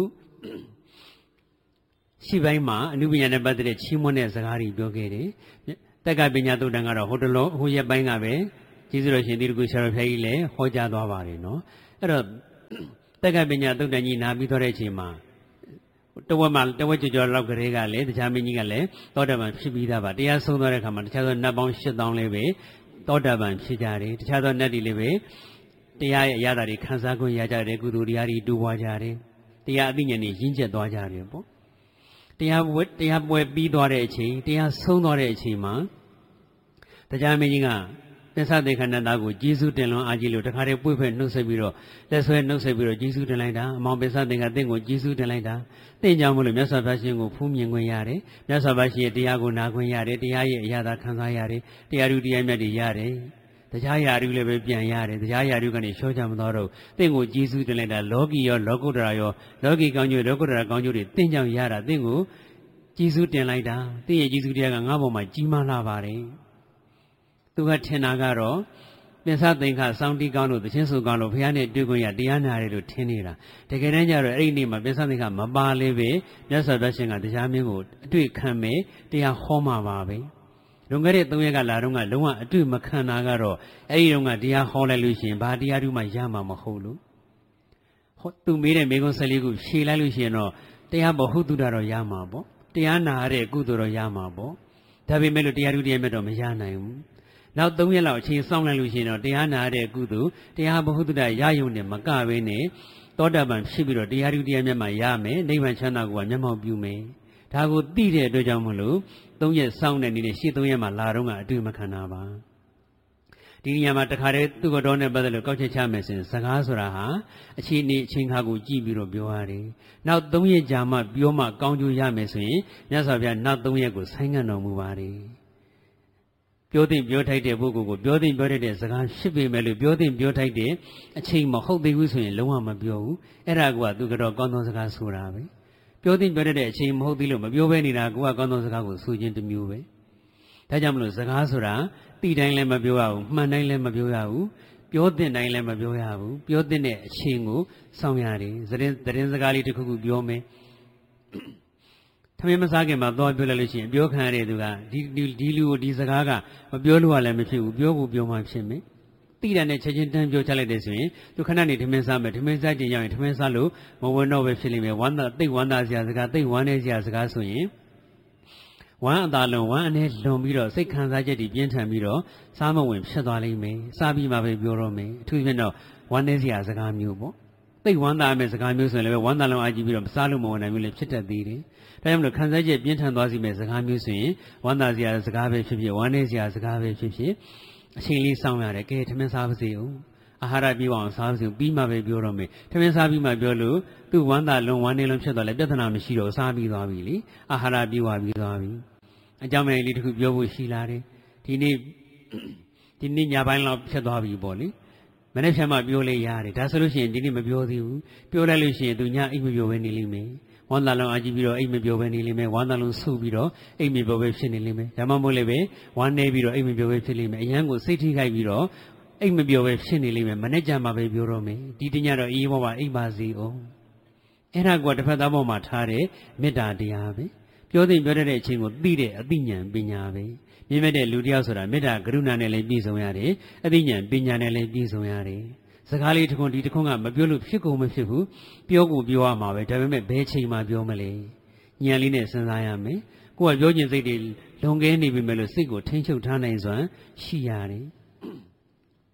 ရှိပိုင်းမှာအနုပညာနဲ့ပတ်သက်တဲ့ချီးမွမ်းတဲ့စကားတွေပြောခဲ့တယ်တက္ကပညာသုတ်တန်ကတော့ဟိုရက်ပိုင်းကပဲကျေးဇူးတော်ရှင်တိရကုဆရာတော်ဘုရားကြီးလည်းဟောကြားသွားပါတယ်နော်အဲ့တော့တက္ကပညာသုတ်တန်ကြီးနာပြီးသွားတဲ့အချိန်မှာတဝက်ကျော်လောက်ကလေးကလည်းတရားမင်းကြီးကလည်းသောတာပန်ဖြစ်ပြီးသားပါတရားဆုံးသွားတဲ့အခါမှာတခြားသောနတ်ပေါင်း8000လည်းပဲသောတာပန်ဖြစ်ကြတယ်တခြားသောနတ်တွေလည်းပဲတရားရဲ့အရာတွေခံစားခွင့်ရကြတယ်ကုသိုလ်တရားတွေတိုးပွားကြတယ်တရားအသိဉာဏ်တွေရင့်ကျက်သွားကြတယ်ပေါ့တရားပွဲပြီးသွားတဲ့အချိန်တရားဆုံးသွားတဲ့အချိန်မှာတရားမင်းကြီးကသစ္စာသေခဏတာကိုကျေးဇူးတင်လွန်အားကြီးလို့တခါတည်းပွေ့ဖက်နှုတ်ဆက်ပြီးတော့လက်ဆွဲနှုတ်ဆက်ပြီးတော့ကျေးဇူးတင်လိုက်တာအမောင်ပစ္စသင်္ကတင့်ကိုကျေးဇူးတင်လိုက်တာတင့်ကြောင့်မလို့မြတ်စွာဘုရားရှင်ကိုဖူးမြင်ခွင့်ရတယ်မြတ်စွာဘုရားရှင်ရဲ့တရားကိုနာခွင့်ရတယ်တရားရဲ့အရာသာခံစားရတယ်တရားဓုတရားမြတ်တွေရတယ်တရားရာဓုလည်းပဲပြန်ရတယ်တရားရာဓုကနေရှော့ချမသွားတော့တင့်ကိုကျေးဇူးတင်လိုက်တာလောကီရောလောကုတ္တရာရောလောကီကောင်းကျိုးလောကုတ္တရာကောင်းကျိုးတွေတင့်ကြောင့်ရတာတင့်ကိုကျေးဇူးတင်လိုက်တာတင့်ရဲ့ကျေးဇူးတရားကငါ့ဘောမှာကြီးမားလာပါတယ်သူကထင်တာကတော့ပင်စသင်္ခစောင်းတီးကောင်းလို့သချင်းဆိုကောင်းလို့ဘုရားနဲ့တွေ့ခွင့်ရတရားနာရတယ်လို့ထင်နေတာတကယ်တမ်းကျတော့အဲ့ဒီနေ့မှာပင်စသင်္ခမပါလေးပဲမြတ်စွာဘုရားရှင်ကတရားမင်းကိုအတွေ့ခံမယ်တရားဟောမှာပါပဲလွန်ခဲ့တဲ့3ရက်ကလာတော့ကလုံးဝအတွေ့မခံတာကတော့အဲ့ဒီတော့ကတရားဟောလိုက်လို့ရှိရင်ဘာတရားဓုမှရမှာမဟုတ်လို့သူမေးတဲ့မေကွန်း14ခုဖြေလိုက်လို့ရှိရင်တော့တရားဘောဟုတ်တုတော့ရမှာပေါ့တရားနာရတဲ့ကုသိုလ်တော့ရမှာပေါ့ဒါပေမဲ့လို့တရားဓုတရားမဲ့တော့မရနိုင်ဘူးနောက်3ရက်လောက်အချိန်စောင့်လိုက်လို့ရှိရင်တော့တရားနာတဲ့ကုသိုလ်တရားဘုဟုတ္တရယုံနဲ့မကဘဲနဲ့သောတာပန်ဖြစ်ပြီးတော့တရားဓုတရားမြတ်မှရမယ်နိဗ္ဗာန်ချမ်းသာကိုမျက်မှောက်ပြုမယ်ဒါကိုသိတဲ့အတွက်ကြောင့်မလို့3ရက်စောင့်တဲ့နေ့နဲ့ရှေ့3ရက်မှာလာတော့ကအတူမခံတာပါဒီနေရာမှာတခါတည်းသူ့တော်နဲ့ပတ်သက်လို့ကောက်ချက်ချမယ်ဆိုရင်စကားဆိုတာဟာအချိန်ခါကိုကြည့်ပြီးတော့ပြောရတယ်နောက်3ရက်ကြာမှပြောမှကောင်းကျိုးရမယ်ဆိုရင်မြတ်စွာဘုရားနောက်3ရက်ကိုဆိုင်းငံ့တော်မူပါတယ်ပြောသိပြောထိုက်တဲ့ပုဂ္ဂိုလ်ကိုပြောသိပြောထိုက်တဲ့စကားဖြစ်ပေမဲ့လို့ပြောသိပြောထိုက်တဲ့အချိန်မဟုတ်သေးဘူးဆိုရင်လုံးဝမပြောဘူးအဲ့ဒါကသူကတော့ကောင်းသောစကားဆိုတာပဲပြောသိပြောထိုက်တဲ့အချိန်မဟုတ်သေးလို့မပြောဘဲနေတာကကောင်းသောစကားကိုဆိုခြင်းတစ်မျိုးပဲဒါကြောင့်မလို့စကားဆိုတာတိတိုင်းလည်းမပြောရဘူးမှန်တိုင်းလည်းမပြောရဘူးပြောတဲ့တိုင်းလည်းမပြောရဘူးပြောတဲ့အချိန်ကိုစောင့်ရတယ်သတင်းစကားလေးတစ်ခုခုပြောမယ်သမင်းမစားခင်မှာသွားပြောလိုက်လို့ရှိရင်ပြောခံရတဲ့သူကဒီလူကိုဒီစကားကမပြောလို့လည်းမဖြစ်ဘူးပြောဖို့ပြောမှဖြစ်မယ်တိတယ်နဲ့ချက်ချင်းတန်းပြောချလိုက်တယ်ဆိုရင်သူခဏနေသမင်းစားမယ်သမင်းစားကြည့်ရောက်ရင်သမင်းစားလို့မဝင်တော့ပဲဖြစ်လိမ့်မယ်ဝမ်းသာစရာစကားသိဝမ်းနေစရာစကားဆိုရင်ဝမ်းအသာလွန်ဝမ်းအနေလွန်ပြီးတော့စိတ်ခံစားချက်တွေပြင်းထန်ပြီးတော့စားမဝင်ဖြစ်သွားလိမ့်မယ်စားပြီးမှပဲပြောတော့မယ်အထူးသဖြင့်တော့ဝမ်းနေစရာစကားမျိုးပေါ့သိဝမ်းသာမဲ့စကားမျိုးဆိုရင်လည်းဝမ်းသာလုံးအားကြီးပြီးတော့စားလို့မဝင်နိုင်ဘူးလေဖြစ်တတ်သေးတယ်ဒါကြောင့်မလို့ခံစားချက်ပြင်းထန်သွားစီမဲ့စကားမျိုးဆိုရင်ဝမ်းသာစရာစကားပဲဖြစ်ဖြစ်ဝမ်းနေစရာစကားပဲဖြစ်ဖြစ်အချိန်လေးစောင့်ရတယ်ကဲထမင်းစားပါစေဦးအာဟာရပြည့်အောင်စားပါစေပြီးမှပဲပြောတော့မယ်ထမင်းစားပြီးမှပြောလို့သူ့ဝမ်းသာလုံးဝမ်းနေလုံးဖြစ်သွားလဲပြဿနာမရှိတော့စားပြီးသွားပြီလေအာဟာရပြည့်ဝပြီးသွားပြီအကြောင်းမဲ့လေးတစ်ခုပြောဖို့ရှိလာတယ်ဒီနေ့ညပိုင်းလောက်ဖြစ်သွားပြီပေါ့လေမနေ့ဖြန်မှပြောလေရတယ်ဒါဆိုလို့ရှိရင်ဒီနေ့မပြောသေးဘူးပြောလိုက်လို့ရှိရင်သူညအိတ်မပြောဘဲနေလိမ့်မယ်ဝမ်းသာလုံးအကြည့်ပြီးတော့အိတ်မပြောဘဲနေလိမ့်မယ်ဝမ်းသာလုံးဆုပ်ပြီးတော့အိတ်မပြောဘဲဖြစ်နေလိမ့်မယ်ဒါမှမဟုတ်လည်းပဲဝမ်းနေပြီးတော့အိတ်မပြောဘဲဖြစ်လိမ့်မယ်အရန်ကိုစိတ်ထိခိုက်ပြီးတော့အိတ်မပြောဘဲဖြစ်နေလိမ့်မယ်မနေ့ကျမှပဲပြောတော့မယ်ဒီတညတော့အေးဘောပါအိတ်ပါစီအောင်အဲ့ဒါကတစ်ဖက်သားပေါ်မှာထားတဲ့မေတ္တာတရားပဲပြောသိပြောတဲ့အချိန်ကိုသိတဲ့အသိဉာဏ်ပညာပဲမြင်မဲ့တဲ့လူတယောက်ဆိုတာမေတ္တာကရုဏာနဲ့လည်းပြည့်စုံရတယ်အသိဉာဏ်ပညာနဲ့လည်းပြည့်စုံရတယ်စကားလေးတစ်ခွန်းဒီတစ်ခွန်းကမပြောလို့ဖြစ်ကုန်မဖြစ်ဘူးပြောကိုပြောရမှာပဲဒါပေမဲ့ဘယ်ချိန်မှပြောမလဲဉာဏ်လေးနဲ့စဉ်းစားရမယ်ကိုကပြောခြင်းစိတ်တွေလွန်ကဲနေပြီမဲ့လို့စိတ်ကိုထိန်းချုပ်ထားနိုင်စွမ်းရှိရတယ်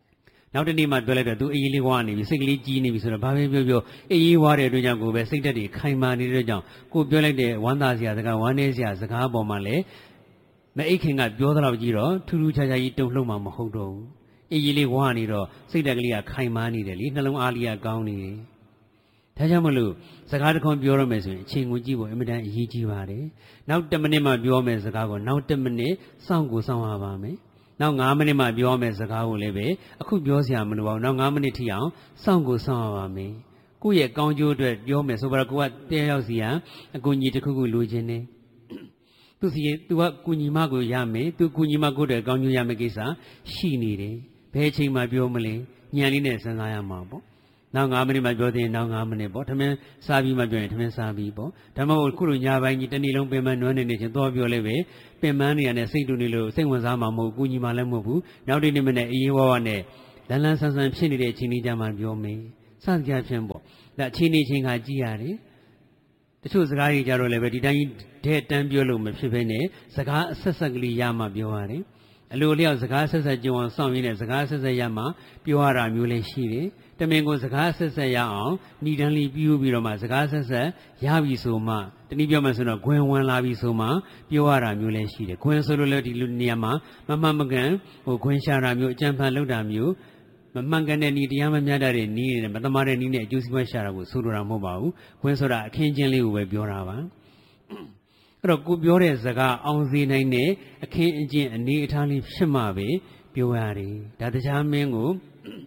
နောက်တနေ့မှပြောလိုက်တော့သူအေးလေးဝါနေပြီစိတ်ကလေးကြီးနေပြီဆိုတော့ဘာပဲပြောအေးဝါတဲ့အတွက်ကြောင့်ကိုပဲစိတ်ဓာတ်တွေခိုင်မာနေတဲ့ကြောင့်ကိုပြောလိုက်တဲ့ဝမ်းသာစရာစကားဝမ်းနည်းစရာစကားပေါ်မှာလည်းမအိတ်ခင်ကပြောသလောက်ကြီးတော့ထူးထူးခြားခြားကြီးတုံ့လှုပ်မှာမဟုတ်တော့ဘူးအေးလေးဝါနေတော့စိတ်ဓာတ်ကလေးကခိုင်မာနေတယ်လေနှလုံးအားလေးကကောင်းနေတယ်ဒါကြောင့်မလို့စကားတစ်ခွန်းပြောရမယ်ဆိုရင်အချိန်ကိုကြည့်ဖို့အင်မတန်အရေးကြီးပါတယ်နောက်10မိနစ်မှပြောမယ်စကားကိုနောက်10မိနစ်စောင့်ကိုစောင့်ရပါမယ်နောက်9မိနစ်မှပြောမယ်စကားကိုလည်းပဲအခုပြောစရာမလိုပါဘူးနောက်9မိနစ်ထိအောင်စောင့်ကိုစောင့်ရပါမယ်ကိုယ့်ရဲ့ကောင်းကျိုးအတွက်ပြောမယ်ဆိုတော့ကိုကတရားရောက်စီရန်အကူအညီတစ်ခုခုလိုချင်တယ်သူကကူညီမကိုရမယ်သူကူညီမကိုတဲ့ကောင်းကျိုးရမယ်ကိစ္စရှိနေတယ်ဘယ်အချိန်မှပြောမလဲညံလေးနဲ့စဉ်းစားရမှာပေါ့နောက်9မိနစ်မှပြောတဲ့နောက်9မိနစ်ပေါ့ထမင်းစားပြီးမှပြောရင်ထမင်းစားပြီးပေါ့ဒါမှမဟုတ်ခုလိုညပိုင်းကြီးတနေ့လုံးပင်မနွမ်းနေနေချင်းတော့ပြောလဲပဲပင်မနေရတဲ့စိတ်တူနေလို့စိတ်ဝင်စားမှာမဟုတ်ကူညီမှလည်းမဟုတ်ဘူးနောက်တစ်နေ့မနေ့အေးဝါနဲ့လန်းလန်းဆန်းဆန်းဖြစ်နေတဲ့အချိန်လေးကြမှာပြောမယ်စသဖြင့်ဖြင့်ပေါ့ဒါအချိန်ချင်းခါကြည့်ရတယ်တချို့စကားတွေကြတော့လည်းပဲဒီတိုင်းတဲ့တန်းပြောလို့မဖြစ်ဘဲနဲ့စကားအဆက်ဆက်ကလေးရမှပြောရတယ်အလိုလျောက်စကားဆက်ဆက်ကြုံအောင်စောင့်ရင်းနဲ့စကားဆက်ဆက်ရမှပြောရတာမျိုးလည်းရှိတယ်တမင်ကိုစကားဆက်ဆက်ရအောင်ဏိဒန်းလေးပြုပြီးတော့မှစကားဆက်ဆက်ရပြီဆိုမှတနည်းပြောမှဆိုတော့ဂွင်ဝင်လာပြီဆိုမှပြောရတာမျိုးလည်းရှိတယ်ဂွင်ဆိုလို့လည်းဒီလိုနေရာမှာမမှန်မကန်ဂွင်ရှာတာမျိုးအကြံဖန်လုပ်တာမျိုးမမှန်ကန်တဲ့ဤတရားမမြတ်တဲ့ဤနဲ့မတမာတဲ့ဤနဲ့အကျိုးစီးပွားရှာတာကိုဆိုလိုတာမဟုတ်ပါဘူးဂွင်ဆိုတာအခင်းချင်းလေးကိုပဲပြောတာပါအဲ့တော့ကိုပြောတဲ့စကားအောင်စေနိုင်တဲ့အခင်းအကျင်းအနေအထားလေးဖြစ်မှပဲပြောရတယ်ဒါတရားမင်းကို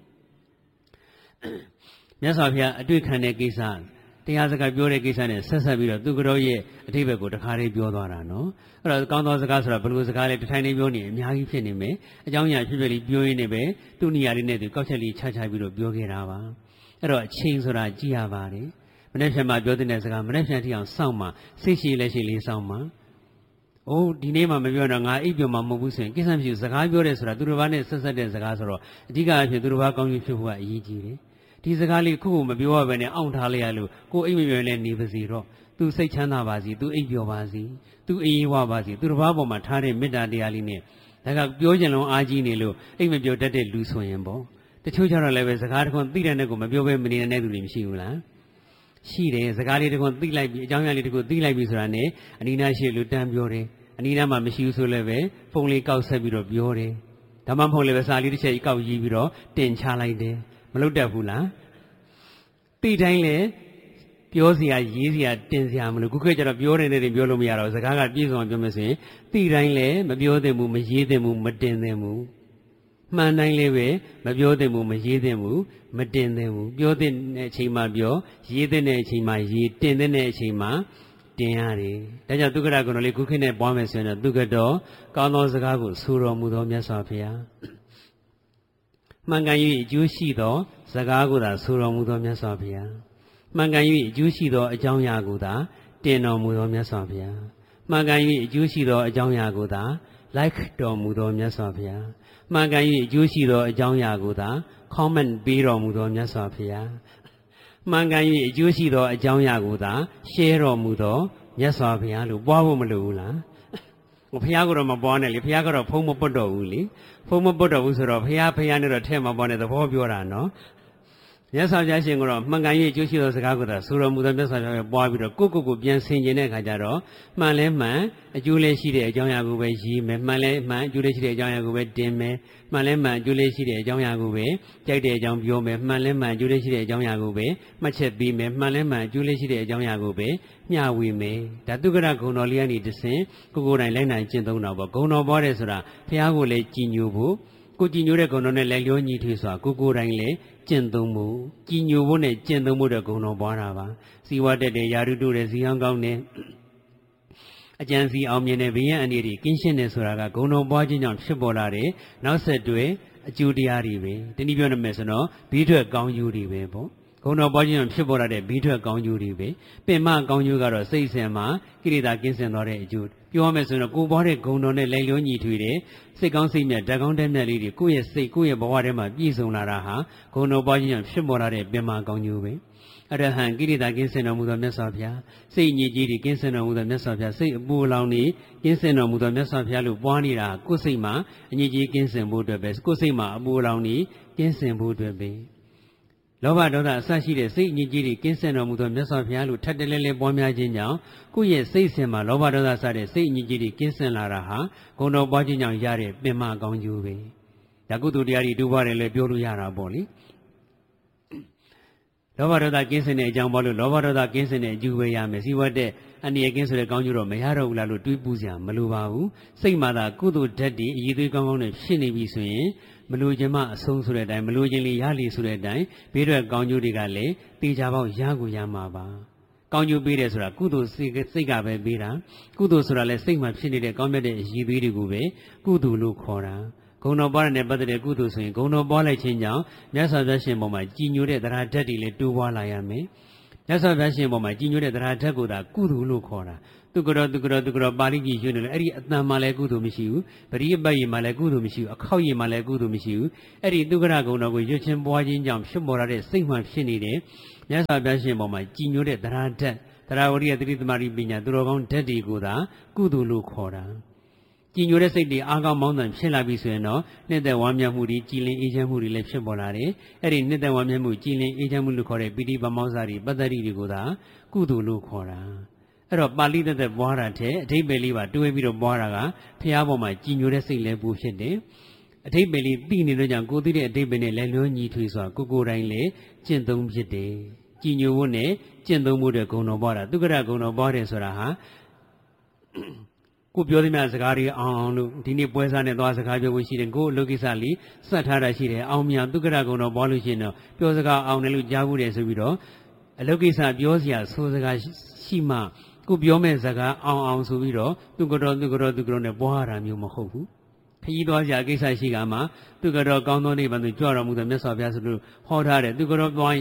မြတ်စွာဘုရားအတွေ့ခံတဲ့ကိစ္စတရားစကားပြောတဲ့ကိစ္စနဲ့ဆက်ဆက်ပြီးတော့သူကတော့ရဲ့အဓိပ္ပာယ်ကိုတခါလေးပြောသွားတာနော်အဲ့တော့ကောင်းသောစကားဆိုတာဘယ်လိုစကားလဲတစ်ထိုင်လေးပြောနေအများကြီးဖြစ်နေမယ်အကြောင်းအရာဖြစ်လေးပြောရင်းနဲ့ပဲသူ့နေရာလေးနဲ့သူကောက်ချက်လေးချပြီးတော့ပြောခဲ့တာပါအဲ့တော့အချိန်ဆိုတာကြည့်ရပါတယ်မနေ့ဖြန်မှပြောတဲ့စကားမနေ့ဖြန်ထိအောင်စောင့်မှစိတ်ရှိလက်ရှိလေးစောင့်မှအိုးဒီနေ့မှမပြောတော့ငါအိပ်ပျော်မှမဟုတ်ဘူးဆိုရင်ကိစ္စမရှိဘူးစကားပြောတယ်ဆိုတာသူတစ်ပါးနဲ့ဆက်ဆက်တဲ့စကားဆိုတော့အဓိကအဖြစ်သူတစ်ပါးကောင်းကျိုးဖြစ်ဖို့ကအရေးကြီးတယ်ဒီစကားလေးခုခုမပြောရဘဲနဲ့အောင့်ထားလိုက်ရလို့ကိုအိပ်မပျော်လည်းနေပါစီတော့သူစိတ်ချမ်းသာပါစီသူအိပ်ပျော်ပါစီသူအေးဝပါစီသူတစ်ပါးပေါ်မှာထားတဲ့မေတ္တာတရားလေးနဲ့ဒါကပြောကြလုံးအားကြီးနေလို့အိပ်မပျော်တတ်တဲ့လူဆိုရင်ပေါ့တချို့ကျတော့လည်းပဲစကားတစ်ခွန်းသိတဲ့နဲ့ကိုမပြောဘဲမနေတဲ့သူတွေမရှိဘူးလားရှိတယ်စကားလေးတစ်ခွန်းသိလိုက်ပြီးအကြောင်းအရာလေးတစ်ခုသိလိုက်ပြီးဆိုတာနဲ့အနီးနားရှိလူတန်းပြောတယ်အနီးနားမှာမရှိဘူးဆိုလည်းပဲဖုန်းလေးကောက်ဆက်ပြီးတော့ပြောတယ်ဒါမှမဟုတ်လည်းပဲစာလေးတစ်ချက်ကောက်ရေးပြီးတော့တင်ချလိုက်တယ်မလုပ်တတ်ဘူးလားတိတိုင်းလေပြောစရာရေးစရာတင်စရာမလို့ခုခေတ်ကျတော့ပြောနေတဲ့တွေပြောလို့မရတော့စကားကပြည့်စုံအောင်ပြောမယ်ဆိုရင်တိတိုင်းလေမပြောသင့်ဘူးမရေးသင့်ဘူးမတင်သင့်ဘူးမှန်တိုင်းလည်းပဲမပြောသင့်ဘူးမရေးသင့်ဘူးမတင်သင့်ဘူးပြောသင့်တဲ့အချိန်မှပြောရေးသင့်တဲ့အချိန်မှရေးတင်သင့်တဲ့အချိန်မှတင်ရတယ်ဒါကြောင့်သုခရကုဏလေးခုခေတ်နဲ့ပွားမယ်ဆိုရင်တော့သုခတော်ကောင်းသောစကားကိုဆိုတော်မူသောမြတ်စွာဘုရားမှန်ကန်၍အကျိုးရှိသောစကားကိုသာဆိုတော်မူသောမြတ်စွာဘုရားမှန်ကန်၍အကျိုးရှိသောအကြောင်းအရာကိုသာတင်တော်မူသောမြတ်စွာဘုရားမှန်ကန်၍အကျိုးရှိသောအကြောင်းအရာကိုသာlike တော်မူသောမြတ်စွာဘုရားမှန်ကန်၍အကျိုးရှိသောအကြောင်းအရာကိုသာ comment ပေးတော်မူသောမြတ်စွာဘုရားမှန်ကန်၍အကျိုးရှိသောအကြောင်းအရာကိုသာ share တော်မူသောမြတ်စွာဘုရားလို့ပွားဖို့မလိုဘူးလားဘုရားကတော့မပွားနဲ့လေဘုရားကတော့ဖုံးမပွတ်တော်ဘူးလေဖုံးမပွတ်တော်ဘူးဆိုတော့ဘုရားနဲ့တော့ထဲမှာပွားနေသဘောပြောတာနော်မြတ်စွာဘုရားရှင်ကတော့မှန်ကန်၍အကျိုးရှိသောစကားကိုသာဆိုတော်မူသောမြတ်စွာဘုရားပွားပြီးတော့ကိုပြန်ဆင်ခြင်တဲ့အခါကျတော့မှန်လဲမှန်အကျိုးလေးရှိတဲ့အကြောင်းအရာကိုပဲရေးမယ်မှန်လဲမှန်အကျိုးလေးရှိတဲ့အကြောင်းအရာကိုပဲတင်မယ်မှန်လဲမှန်အကျိုးလေးရှိတဲ့အကြောင်းအရာကိုပဲကြိုက်တဲ့အကြောင်းပြောမယ်မှန်လဲမှန်အကျိုးလေးရှိတဲ့အကြောင်းအရာကိုပဲမှတ်ချက်ပေးမယ်မှန်လဲမှန်အကျိုးလေးရှိတဲ့အကြောင်းအရာကိုပဲမျှဝေမယ်ဒါသုခရဂုဏတော်လေးကနေတဆင့်ကိုယ်တိုင်လိုက်နိုင်ကျင့်သုံးတော့ပေါ့ဂုဏတော်ပွားတယ်ဆိုတာဘုရားကိုလည်းကြည်ညိုဖို့ကိုကြည်ညိုတဲ့ဂုဏတော်နဲ့လည်းလျောညီထွေးစွာကိုယ်တိုင်လည်းကျင့်သုံးမှုကြည်ညိုဖို့နဲ့ကျင့်သုံးဖို့တဲ့ဂုဏ်တော်ပွားတာပါစီဝတ်တဲ့ယာရုတုတဲ့ဇီဟောင်းကောင်းတဲ့အကျံစီအောင်မြင်တဲ့ဘေးရန်အနေတွေကင်းရှင်းတယ်ဆိုတာကဂုဏ်တော်ပွားခြင်းကြောင့်ဖြစ်ပေါ်လာတဲ့နောက်ဆက်တွဲအကျိုးတရားတွေပဲတနည်းပြောရမယ်ဆိုတော့ဘီးထွက်ကောင်းကျိုးတွေပဲပေါ့ဂုဏ်တော်ပွားခြင်းကြောင့်ဖြစ်ပေါ်လာတဲ့ဘီးထွက်ကောင်းကျိုးတွေပဲပင်မကောင်းကျိုးကတော့စိတ်ဆင်မှာကိလေသာကင်းစင်သွားတဲ့အကျိုးပြောမယ်ဆိုတော့ကိုပွားတဲ့ဂုဏ်တော်နဲ့လိုက်လျောညီထွေတဲ့စိတ်ကောင်းစိတ်မြတ်ဓာတ်ကောင်းဓာတ်မြတ်လေးတွေကိုယ့်ရဲ့စိတ်ကိုယ့်ရဲ့ဘဝထဲမှာပြည့်စုံလာတာဟာဂုဏ်တော်ပွားခြင်းကြောင့်ဖြစ်ပေါ်လာတဲ့ပင်မကောင်းကျိုးပဲအရဟံကိရိတာကင်းစင်တော်မူသောမြတ်စွာဘုရားစိတ်ညစ်ကြေးတွေကင်းစင်တော်မူသောမြတ်စွာဘုရားစိတ်အပူလောင်တွေကင်းစင်တော်မူသောမြတ်စွာဘုရားလို့ပွားနေတာကိုယ်စိတ်မှာအညစ်ကြေးကင်းစင်ဖို့အတွက်ပဲကိုယ်စိတ်မှာအပူလောင်ကင်းစင်ဖို့အတွက်ပဲလောဘဒေါသအစရှိတဲ့စိတ်အညစ်အကြေးတွေကင်းစင်တော်မူသောမြတ်စွာဘုရားလို့ထပ်တလဲလဲပွားများခြင်းကြောင့်ကိုယ့်ရဲ့စိတ်ဆင်မှာလောဘဒေါသစတဲ့စိတ်အညစ်အကြေးတွေကင်းစင်လာတာဟာဂုဏ်တော်ပွားခြင်းကြောင့်ရတဲ့ပင်မအကောင်းကျိုးပဲဒါကုသိုလ်တရားတွေတူပါတယ်လည်းပြောလို့ရတာပေါ့လေလောဘဒေါသကင်းစင်တဲ့အကြောင်းပေါ်လို့လောဘဒေါသကင်းစင်တဲ့အကျိုးပဲရမယ်စီဝတ်တဲ့အန္တရာယ်ကင်းဆိုတဲ့ကောင်းကျိုးတော့မရတော့ဘူးလားလို့တွေးပူးစရာမလိုပါဘူးစိတ်မှာသာကုသိုလ်ဓာတ်တွေအည်သွေးကောင်းကောင်းနဲ့ဖြစ်နေပြီဆိုရင်မလိုချင်မှအဆုံးဆိုတဲ့အတိုင်းမလိုချင်လေရလေဆိုတဲ့အတိုင်းဘေးထွက်ကောင်းကျိုးတွေကလည်းတေချာပေါက်ရကိုရမှာပါကောင်းကျိုးပေးတယ်ဆိုတာကုသိုလ်စိတ်ကပဲပေးတာကုသိုလ်ဆိုတာလည်းစိတ်မှာဖြစ်နေတဲ့ကောင်းမြတ်တဲ့အည်သွေးတွေကိုပဲကုသိုလ်လို့ခေါ်တာဂုဏ်တော်ပွားတဲ့ပတ်သက်တဲ့ကုသိုလ်ဆိုရင်ဂုဏ်တော်ပွားလိုက်ခြင်းကြောင့်မြတ်စွာဘုရားရှင်ပေါ်မှာကြည်ညိုတဲ့သရဓာတ်တွေလည်းတိုးပွားလာရမယ်မြတ်စွာဘုရားရှင်ပေါ်မှာကြည်ညိုတဲ့သရဓာတ်ကိုသာကုသိုလ်လို့ခေါ်တာသူကတော်ပါဠိကြီးရွှေနေလို့အဲ့ဒီအတန်မှလည်းကုသိုလ်မရှိဘူးပရိပတ်ရည်မှလည်းကုသိုလ်မရှိဘူးအခောက်ရည်မှလည်းကုသိုလ်မရှိဘူးအဲ့ဒီသူကရဂုဏ်တော်ကိုရွတ်ချင်းပွားခြင်းကြောင့်ဖြစ်ပေါ်လာတဲ့စိတ်မှဖြစ်နေတဲ့မြတ်စွာဘုရားရှင်ပေါ်မှာကြည်ညိုတဲ့သရဓာတ်သရဝရိယသတိသမารိပညာသူတော်ကောင်းဓာတ်တွေကိုသာကုသိုလ်လို့ခေါ်တာကြည်ညိုတဲ့စိတ်တွေအားကောင်းမောင်းသန်ဖြစ်လာပြီဆိုရင်တော့နှစ်သက်ဝမ်းမြောက်မှုတွေကြည်လင်အေးချမ်းမှုတွေလည်းဖြစ်ပေါ်လာတယ်အဲ့ဒီနှစ်သက်ဝမ်းမြောက်မှုကြည်လင်အေးချမ်းမှုလို့ခေါ်တဲ့ပိဋိပမောဇ္ဇာတွေပတ္တရိတွေကိုသာကုသိုလ်လို့ခေါ်တာအဲ့တော့ပါဠိသက်ပွားတာတဲ့အဓိပ္ပာယ်လေးပါတွဲပြီးတော့ပွားတာကဘုရားပေါ်မှာကြည်ညိုတဲ့စိတ်လည်းပူဖြစ်တယ်အဓိပ္ပာယ်လေးသိနေတဲ့ကြောင့်ကိုသိတဲ့အဓိပ္ပာယ်နဲ့လည်းလွန်ညီထွေစွာကိုယ်တိုင်းလည်းကျင့်သုံးဖြစ်တယ်ကြည်ညိုဖို့နဲ့ကျင့်သုံးဖို့တဲ့ဂုဏ်တော်ပွားတာသူကရဂုဏ်တော်ပွားတယ်ဆိုတာဟာကိုပြောသမျှစကားတွေအောင်လို့ဒီနေ့ပွဲစားနဲ့သွားစကားပြောဖို့ရှိတယ်ကိုအလုပ်ကိစ္စလေးစက်ထားတာရှိတယ်အောင်မြသူကရကုံတော်ပွားလို့ရှိရင်တော့ပြောစကားအောင်တယ်လို့ကြားဘူးတယ်ဆိုပြီးတော့အလုပ်ကိစ္စပြောစရာဆိုစကားရှိမှကိုပြောမဲ့စကားအောင်ဆိုပြီးတော့သူကတော့နဲ့ပွားရတာမျိုးမဟုတ်ဘူးခရီးသွားစရာကိစ္စရှိကမှသူကတော့ကောင်းသောနိဗ္ဗာန်သို့ကြွတော်မူသောမြတ်စွာဘုရားဆိုလို့ဟောထားတယ်သူကတော့ပွား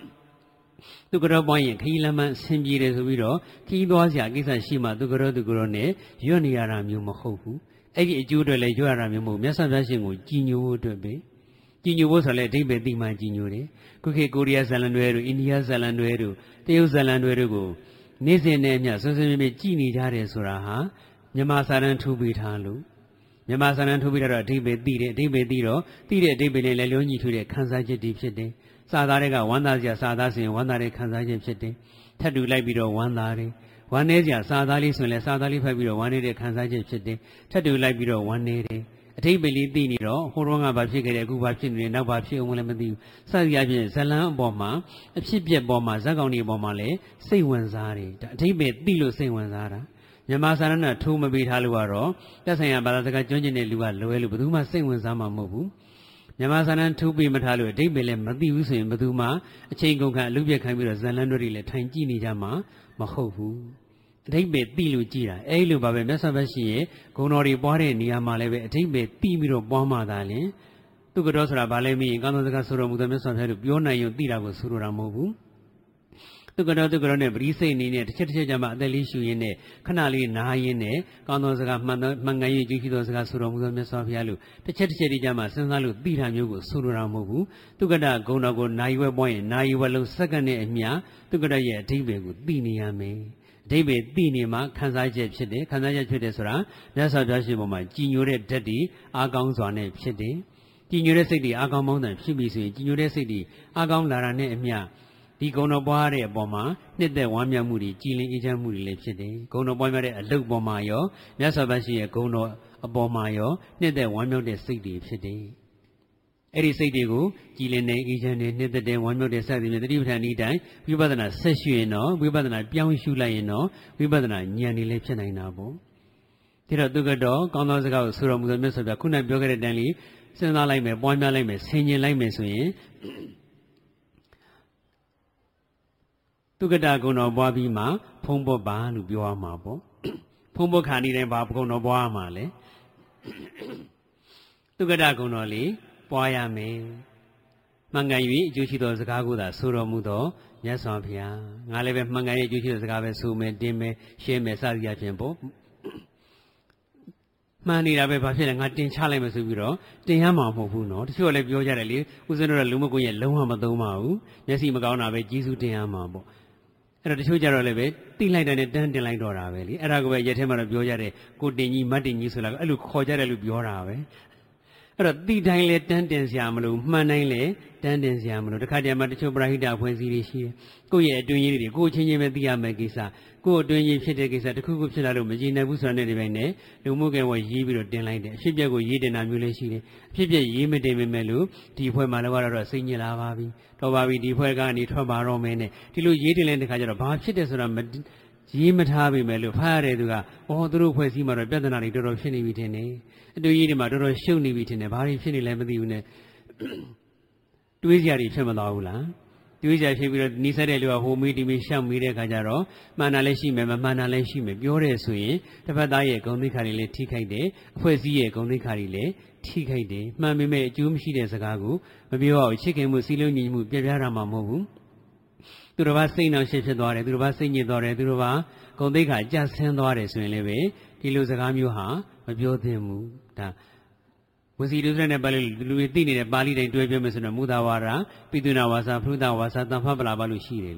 ရင်ခရီးလမ်းမဆင်ပြေတယ်ဆိုပြီးတော့ခရီးသွားစရာကိစ္စရှိမှသူကတော့နဲ့ရွတ်နေရတာမျိုးမဟုတ်ဘူးအဲ့ဒီအကျိုးတွေလည်းရွတ်ရတာမျိုးမဟုတ်မြတ်စွာဘုရားရှင်ကိုကြည်ညိုဖို့အတွက်ပဲကြည်ညိုဖို့ဆိုလည်းအဓိပ္ပာယ်သိမှကြည်ညိုတယ်ခုခေတ်ကိုရီးယားဇာလန်တွေတို့အိန္ဒိယဇာလန်တွေတို့တရုတ်ဇာလန်တွေတို့ကိုနေ့စဉ်နဲ့အမျှဆွေးမြေ့ကြည်နေကြတယ်ဆိုတာဟာမြန်မာစာတန်းထူပေးထားလို့မြန်မာစာတန်းထူပေးတာတော့အဓိပ္ပာယ်သိတယ်အဓိပ္ပာယ်သိတော့သိတဲ့အဓိပ္ပာယ်နဲ့လည်းလွန်ညီထွေတဲ့ခံစားချက်တွေဖြစ်တယ်စာသားတွေကဝမ်းသာစရာစာသားဆိုရင်ဝမ်းသာတဲ့ခံစားချက်ဖြစ်တယ်ထပ်တူလိုက်ပြီးတော့ဝမ်းသာတယ်ဝမ်းနည်းစရာစာသားလေးဆိုရင်လည်းစာသားလေးဖတ်ပြီးတော့ဝမ်းနေတဲ့ခံစားချက်ဖြစ်တယ်ထပ်တူလိုက်ပြီးတော့ဝမ်းနေတယ်အထိပ္ပယ်လေးသိနေတော့ဟိုတုန်းကဘာဖြစ်ခဲ့တယ်အခုဘာဖြစ်နေလဲနောက်ဘာဖြစ်အောင်လည်းမသိဘူးစသည်အပြင်ဇလန်းအပေါ်မှာအဖြစ်ပြက်ပေါ်မှာဇက်ကောင်တွေအပေါ်မှာလည်းစိတ်ဝင်စားတယ်ဒါအထိပ္ပယ်သိလို့စိတ်ဝင်စားတာမြန်မာစာရဏထိုးမပေးထားလို့ကတော့သက်ဆိုင်ရာဘာသာစကားကျွမ်းကျင်တဲ့လူကလွယ်လို့ဘယ်သူမှစိတ်ဝင်စားမှာမဟုတ်ဘူးမြန်မာစာရဏထိုးပေးမထားလို့အထိပ္ပယ်လည်းမသိဘူးဆိုရင်ဘယ်သူမှအချိန်ကုန်ခံအလုပ်ပြတ်ခိုင်းပြီးတော့ဇလန်းတွေလည်းထိုင်ကြည့်နေကြမှာမဟုတ်ဘူးအထိပ္ပယ်သိလို့ကြည်တာအဲ့လိုပါပဲမြတ်စွာဘုရားရှင်ရဲ့ဂုဏ်တော်တွေပွားတဲ့နေရာမှာလည်းပဲအထိပ္ပယ်သိပြီးတော့ပွားမှသာလင်သူကတော့ဆိုတာဘာလဲမင်းကောင်းသောစကားဆိုတော်မူသောမြတ်စွာဘုရားတို့ပြောနိုင်ရင်သိတာကိုဆိုလိုတာမဟုတ်ဘူးသူကတော့နဲ့ပရိစိတ်အနေနဲ့တစ်ချက်ကြမှာအသက်လေးရှူရင်းနဲ့ခဏလေးနားရင်းနဲ့ကောင်းသောစကားမှန်ကန်ရေးကြည့်ရှိသောစကားဆိုတော်မူသောမြတ်စွာဘုရားလို့တစ်ချက်ကြမှာစဉ်းစားလို့သိတာမျိုးကိုဆိုလိုတာမဟုတ်ဘူးသူကတဂုဏ်တော်ကိုနာယီဝဲပွားရင်နာယီဝဲလုံးစက္ကန့်နဲ့အမျှသူကတရဲ့အဓိပ္ပာယ်ကိုသိနေရမယ်အဓိပ္ပာယ်သိနေမှခံစားချက်ဖြစ်တယ်ခံစားချက်ဖြစ်တယ်ဆိုတာမြတ်စွာဘုရားရှင်ပေါ်မှာကြည်ညိုတဲ့ဓာတ်တွေအားကောင်းစွာနဲ့ဖြစ်တယ်ကြည်ညိုတဲ့စိတ်တွေအားကောင်းမောင်းတန်ဖြစ်ပြီဆိုရင်ကြည်ညိုတဲ့စိတ်တွေအားကောင်းလာတာနဲ့အမျှဒီဂုဏ်တော်ပွားတဲ့အပေါ်မှာနှစ်သက်ဝမ်းမြောက်မှုတွေကြည်လင်အေးချမ်းမှုတွေလည်းဖြစ်တယ်ဂုဏ်တော်ပွားများတဲ့အလုပ်ပေါ်မှာရောမြတ်စွာဘုရားရှင်ရဲ့ဂုဏ်တော်အပေါ်မှာရောနှစ်သက်ဝမ်းမြောက်တဲ့စိတ်တွေဖြစ်တယ်အဲ့ဒီစိတ်တွေကိုကြည်လင်တဲ့အေးချမ်းတဲ့နှစ်သက်တဲ့ဝမ်းမြောက်တဲ့စသည်ဖြင့်တတိပဋ္ဌာန်ဤတိုင်းဝိပဿနာဆက်ရှုရင်တော့ဝိပဿနာပြောင်းရှုလိုက်ရင်တော့ဝိပဿနာဉာဏ်တွေလည်းဖြစ်နိုင်တာပေါ့ဒါတော့သူကတော့ကောင်းသောစကားကိုဆိုတော်မူသောမြတ်စွာဘုရားခုနပြောခဲ့တဲ့အတိုင်းလေးစဉ်းစားလိုက်မယ်ပွားများလိုက်မယ်ဆင်ခြင်လိုက်မယ်ဆိုရင်သူကတဂုဏ်တော်ပွားပြီးမှဖုံးဖို့ပါလို့ပြောရမှာပေါ့ဖုံးဖို့ခါနေတိုင်းဘာဂုဏ်တော်ပွားရမှာလဲသူကတဂုဏ်တော်လေးပွားရမယ်မှန်ကန်၍အကျိုးရှိသောစကားကိုသာဆိုတော်မူသောမြတ်စွာဘုရားငါလည်းပဲမှန်ကန်၍အကျိုးရှိသောစကားပဲဆိုမယ်တင်မယ်ရှင်းမယ်စသည်အပြင်ပေါ့မှန်နေတာပဲဘာဖြစ်လဲငါတင်ချလိုက်မယ်ဆိုပြီးတော့တင်ရမှာမဟုတ်ဘူးနော်တချို့ကလည်းပြောကြတယ်လေဦးဇင်းတို့ကလူမကွန်ရဲ့လုံးဝမသုံးပါဘူးမျက်စိမကောင်းတာပဲကြီးစုတင်ရမှာပေါ့အဲ့တော့တချို့ကြတော့လည်းပဲတိလိုက်တယ်နဲ့တန်းတင်လိုက်တော့တာပဲလေအဲ့ဒါကိုပဲရက်ထဲမှာတော့ပြောကြတယ်ကိုတင်ကြီးမတ်တင်ကြီးဆိုလာအဲ့လိုခေါ်ကြတယ်လို့ပြောတာပဲအဲ့တော့တိတိုင်းလဲတန်းတင်စရာမလိုမှန်တိုင်းလဲတန်းတင်စရာမလိုတခါတည်းမှာတချို့ပရိဟိတအဖွဲ့အစည်းတွေရှိတယ်ကိုယ့်ရဲ့အတွင်းရေးတွေကိုယ်ချင်းချင်းပဲသိရမယ်ကိစ္စကိုယ့်အတွင်းရေးဖြစ်တဲ့ကိစ္စတစ်ခုခုဖြစ်လာလို့မကြည်နိုင်ဘူးဆိုတာနဲ့ဒီပိုင်းနဲ့လူမှုကွန်ရက်ရေးပြီးတော့တင်လိုက်တယ်အဖြစ်အပျက်ကိုရေးတင်တာမျိုးလည်းရှိတယ်အဖြစ်အပျက်ရေးမတင်ပေမဲ့လို့ဒီအဖွဲ့မှာလည်းကတော့စိတ်ညစ်လာပါပြီတော့ပါပြီဒီအဖွဲ့ကနေထွက်ပါတော့မယ်နဲ့ဒီလိုရေးတင်လိုက်တဲ့ခါကျတော့ဘာဖြစ်တယ်ဆိုတာရေးမထားပေမဲ့လို့ဖားရတဲ့သူကသူတို့ဖွဲ့စည်းမှာတော့ပြဿနာတွေတော်တော်ဖြစ်နေပြီထင်တယ်အတွေ့အကြုံတွေမှာတော်တော်ရှုပ်နေပြီထင်တယ်ဘာတွေဖြစ်နေလဲမသိဘူးနဲ့တွေးစရာတွေဖြစ်မသွားဘူးလားတွေးစရာဖြစ်ပြီးတော့နီးစပ်တဲ့လူကဟိုမေးဒီမေးရှောက်မေးတဲ့ခါကျတော့မှန်တာလည်းရှိမယ်မမှန်တာလည်းရှိမယ်ပြောတယ်ဆိုရင်တစ်ဖက်သားရဲ့ဂုဏ်သိက္ခာတွေလည်းထိခိုက်တယ်အဖွဲ့အစည်းရဲ့ဂုဏ်သိက္ခာတွေလည်းထိခိုက်တယ်မှန်ပေမဲ့အကျိုးမရှိတဲ့စကားကိုမပြောအောင်ချစ်ခင်မှုစီးလုံးညီမှုပြပြတာမှမဟုတ်ဘူးသူတို့ဘာစိတ်နှောင့်ယှက်ဖြစ်သွားတယ်သူတို့ဘာစိတ်ညစ်သွားတယ်သူတို့ဘာဂုဏ်သိက္ခာကျဆင်းသွားတယ်ဆိုရင်လည်းပဲဒီလိုစကားမျိုးဟာမပြောသင့်ဘူးဒါဝစီဒုစရနဲ့ပါဠိလူတွေသိနေတဲ့ပါဠိတိုင်းတွဲပြောမယ်ဆိုတော့မူသာဝါဒပိသုနာဝါစာဖရုဒဝါစာတန်ဖပလာပါလို့ရှိတယ်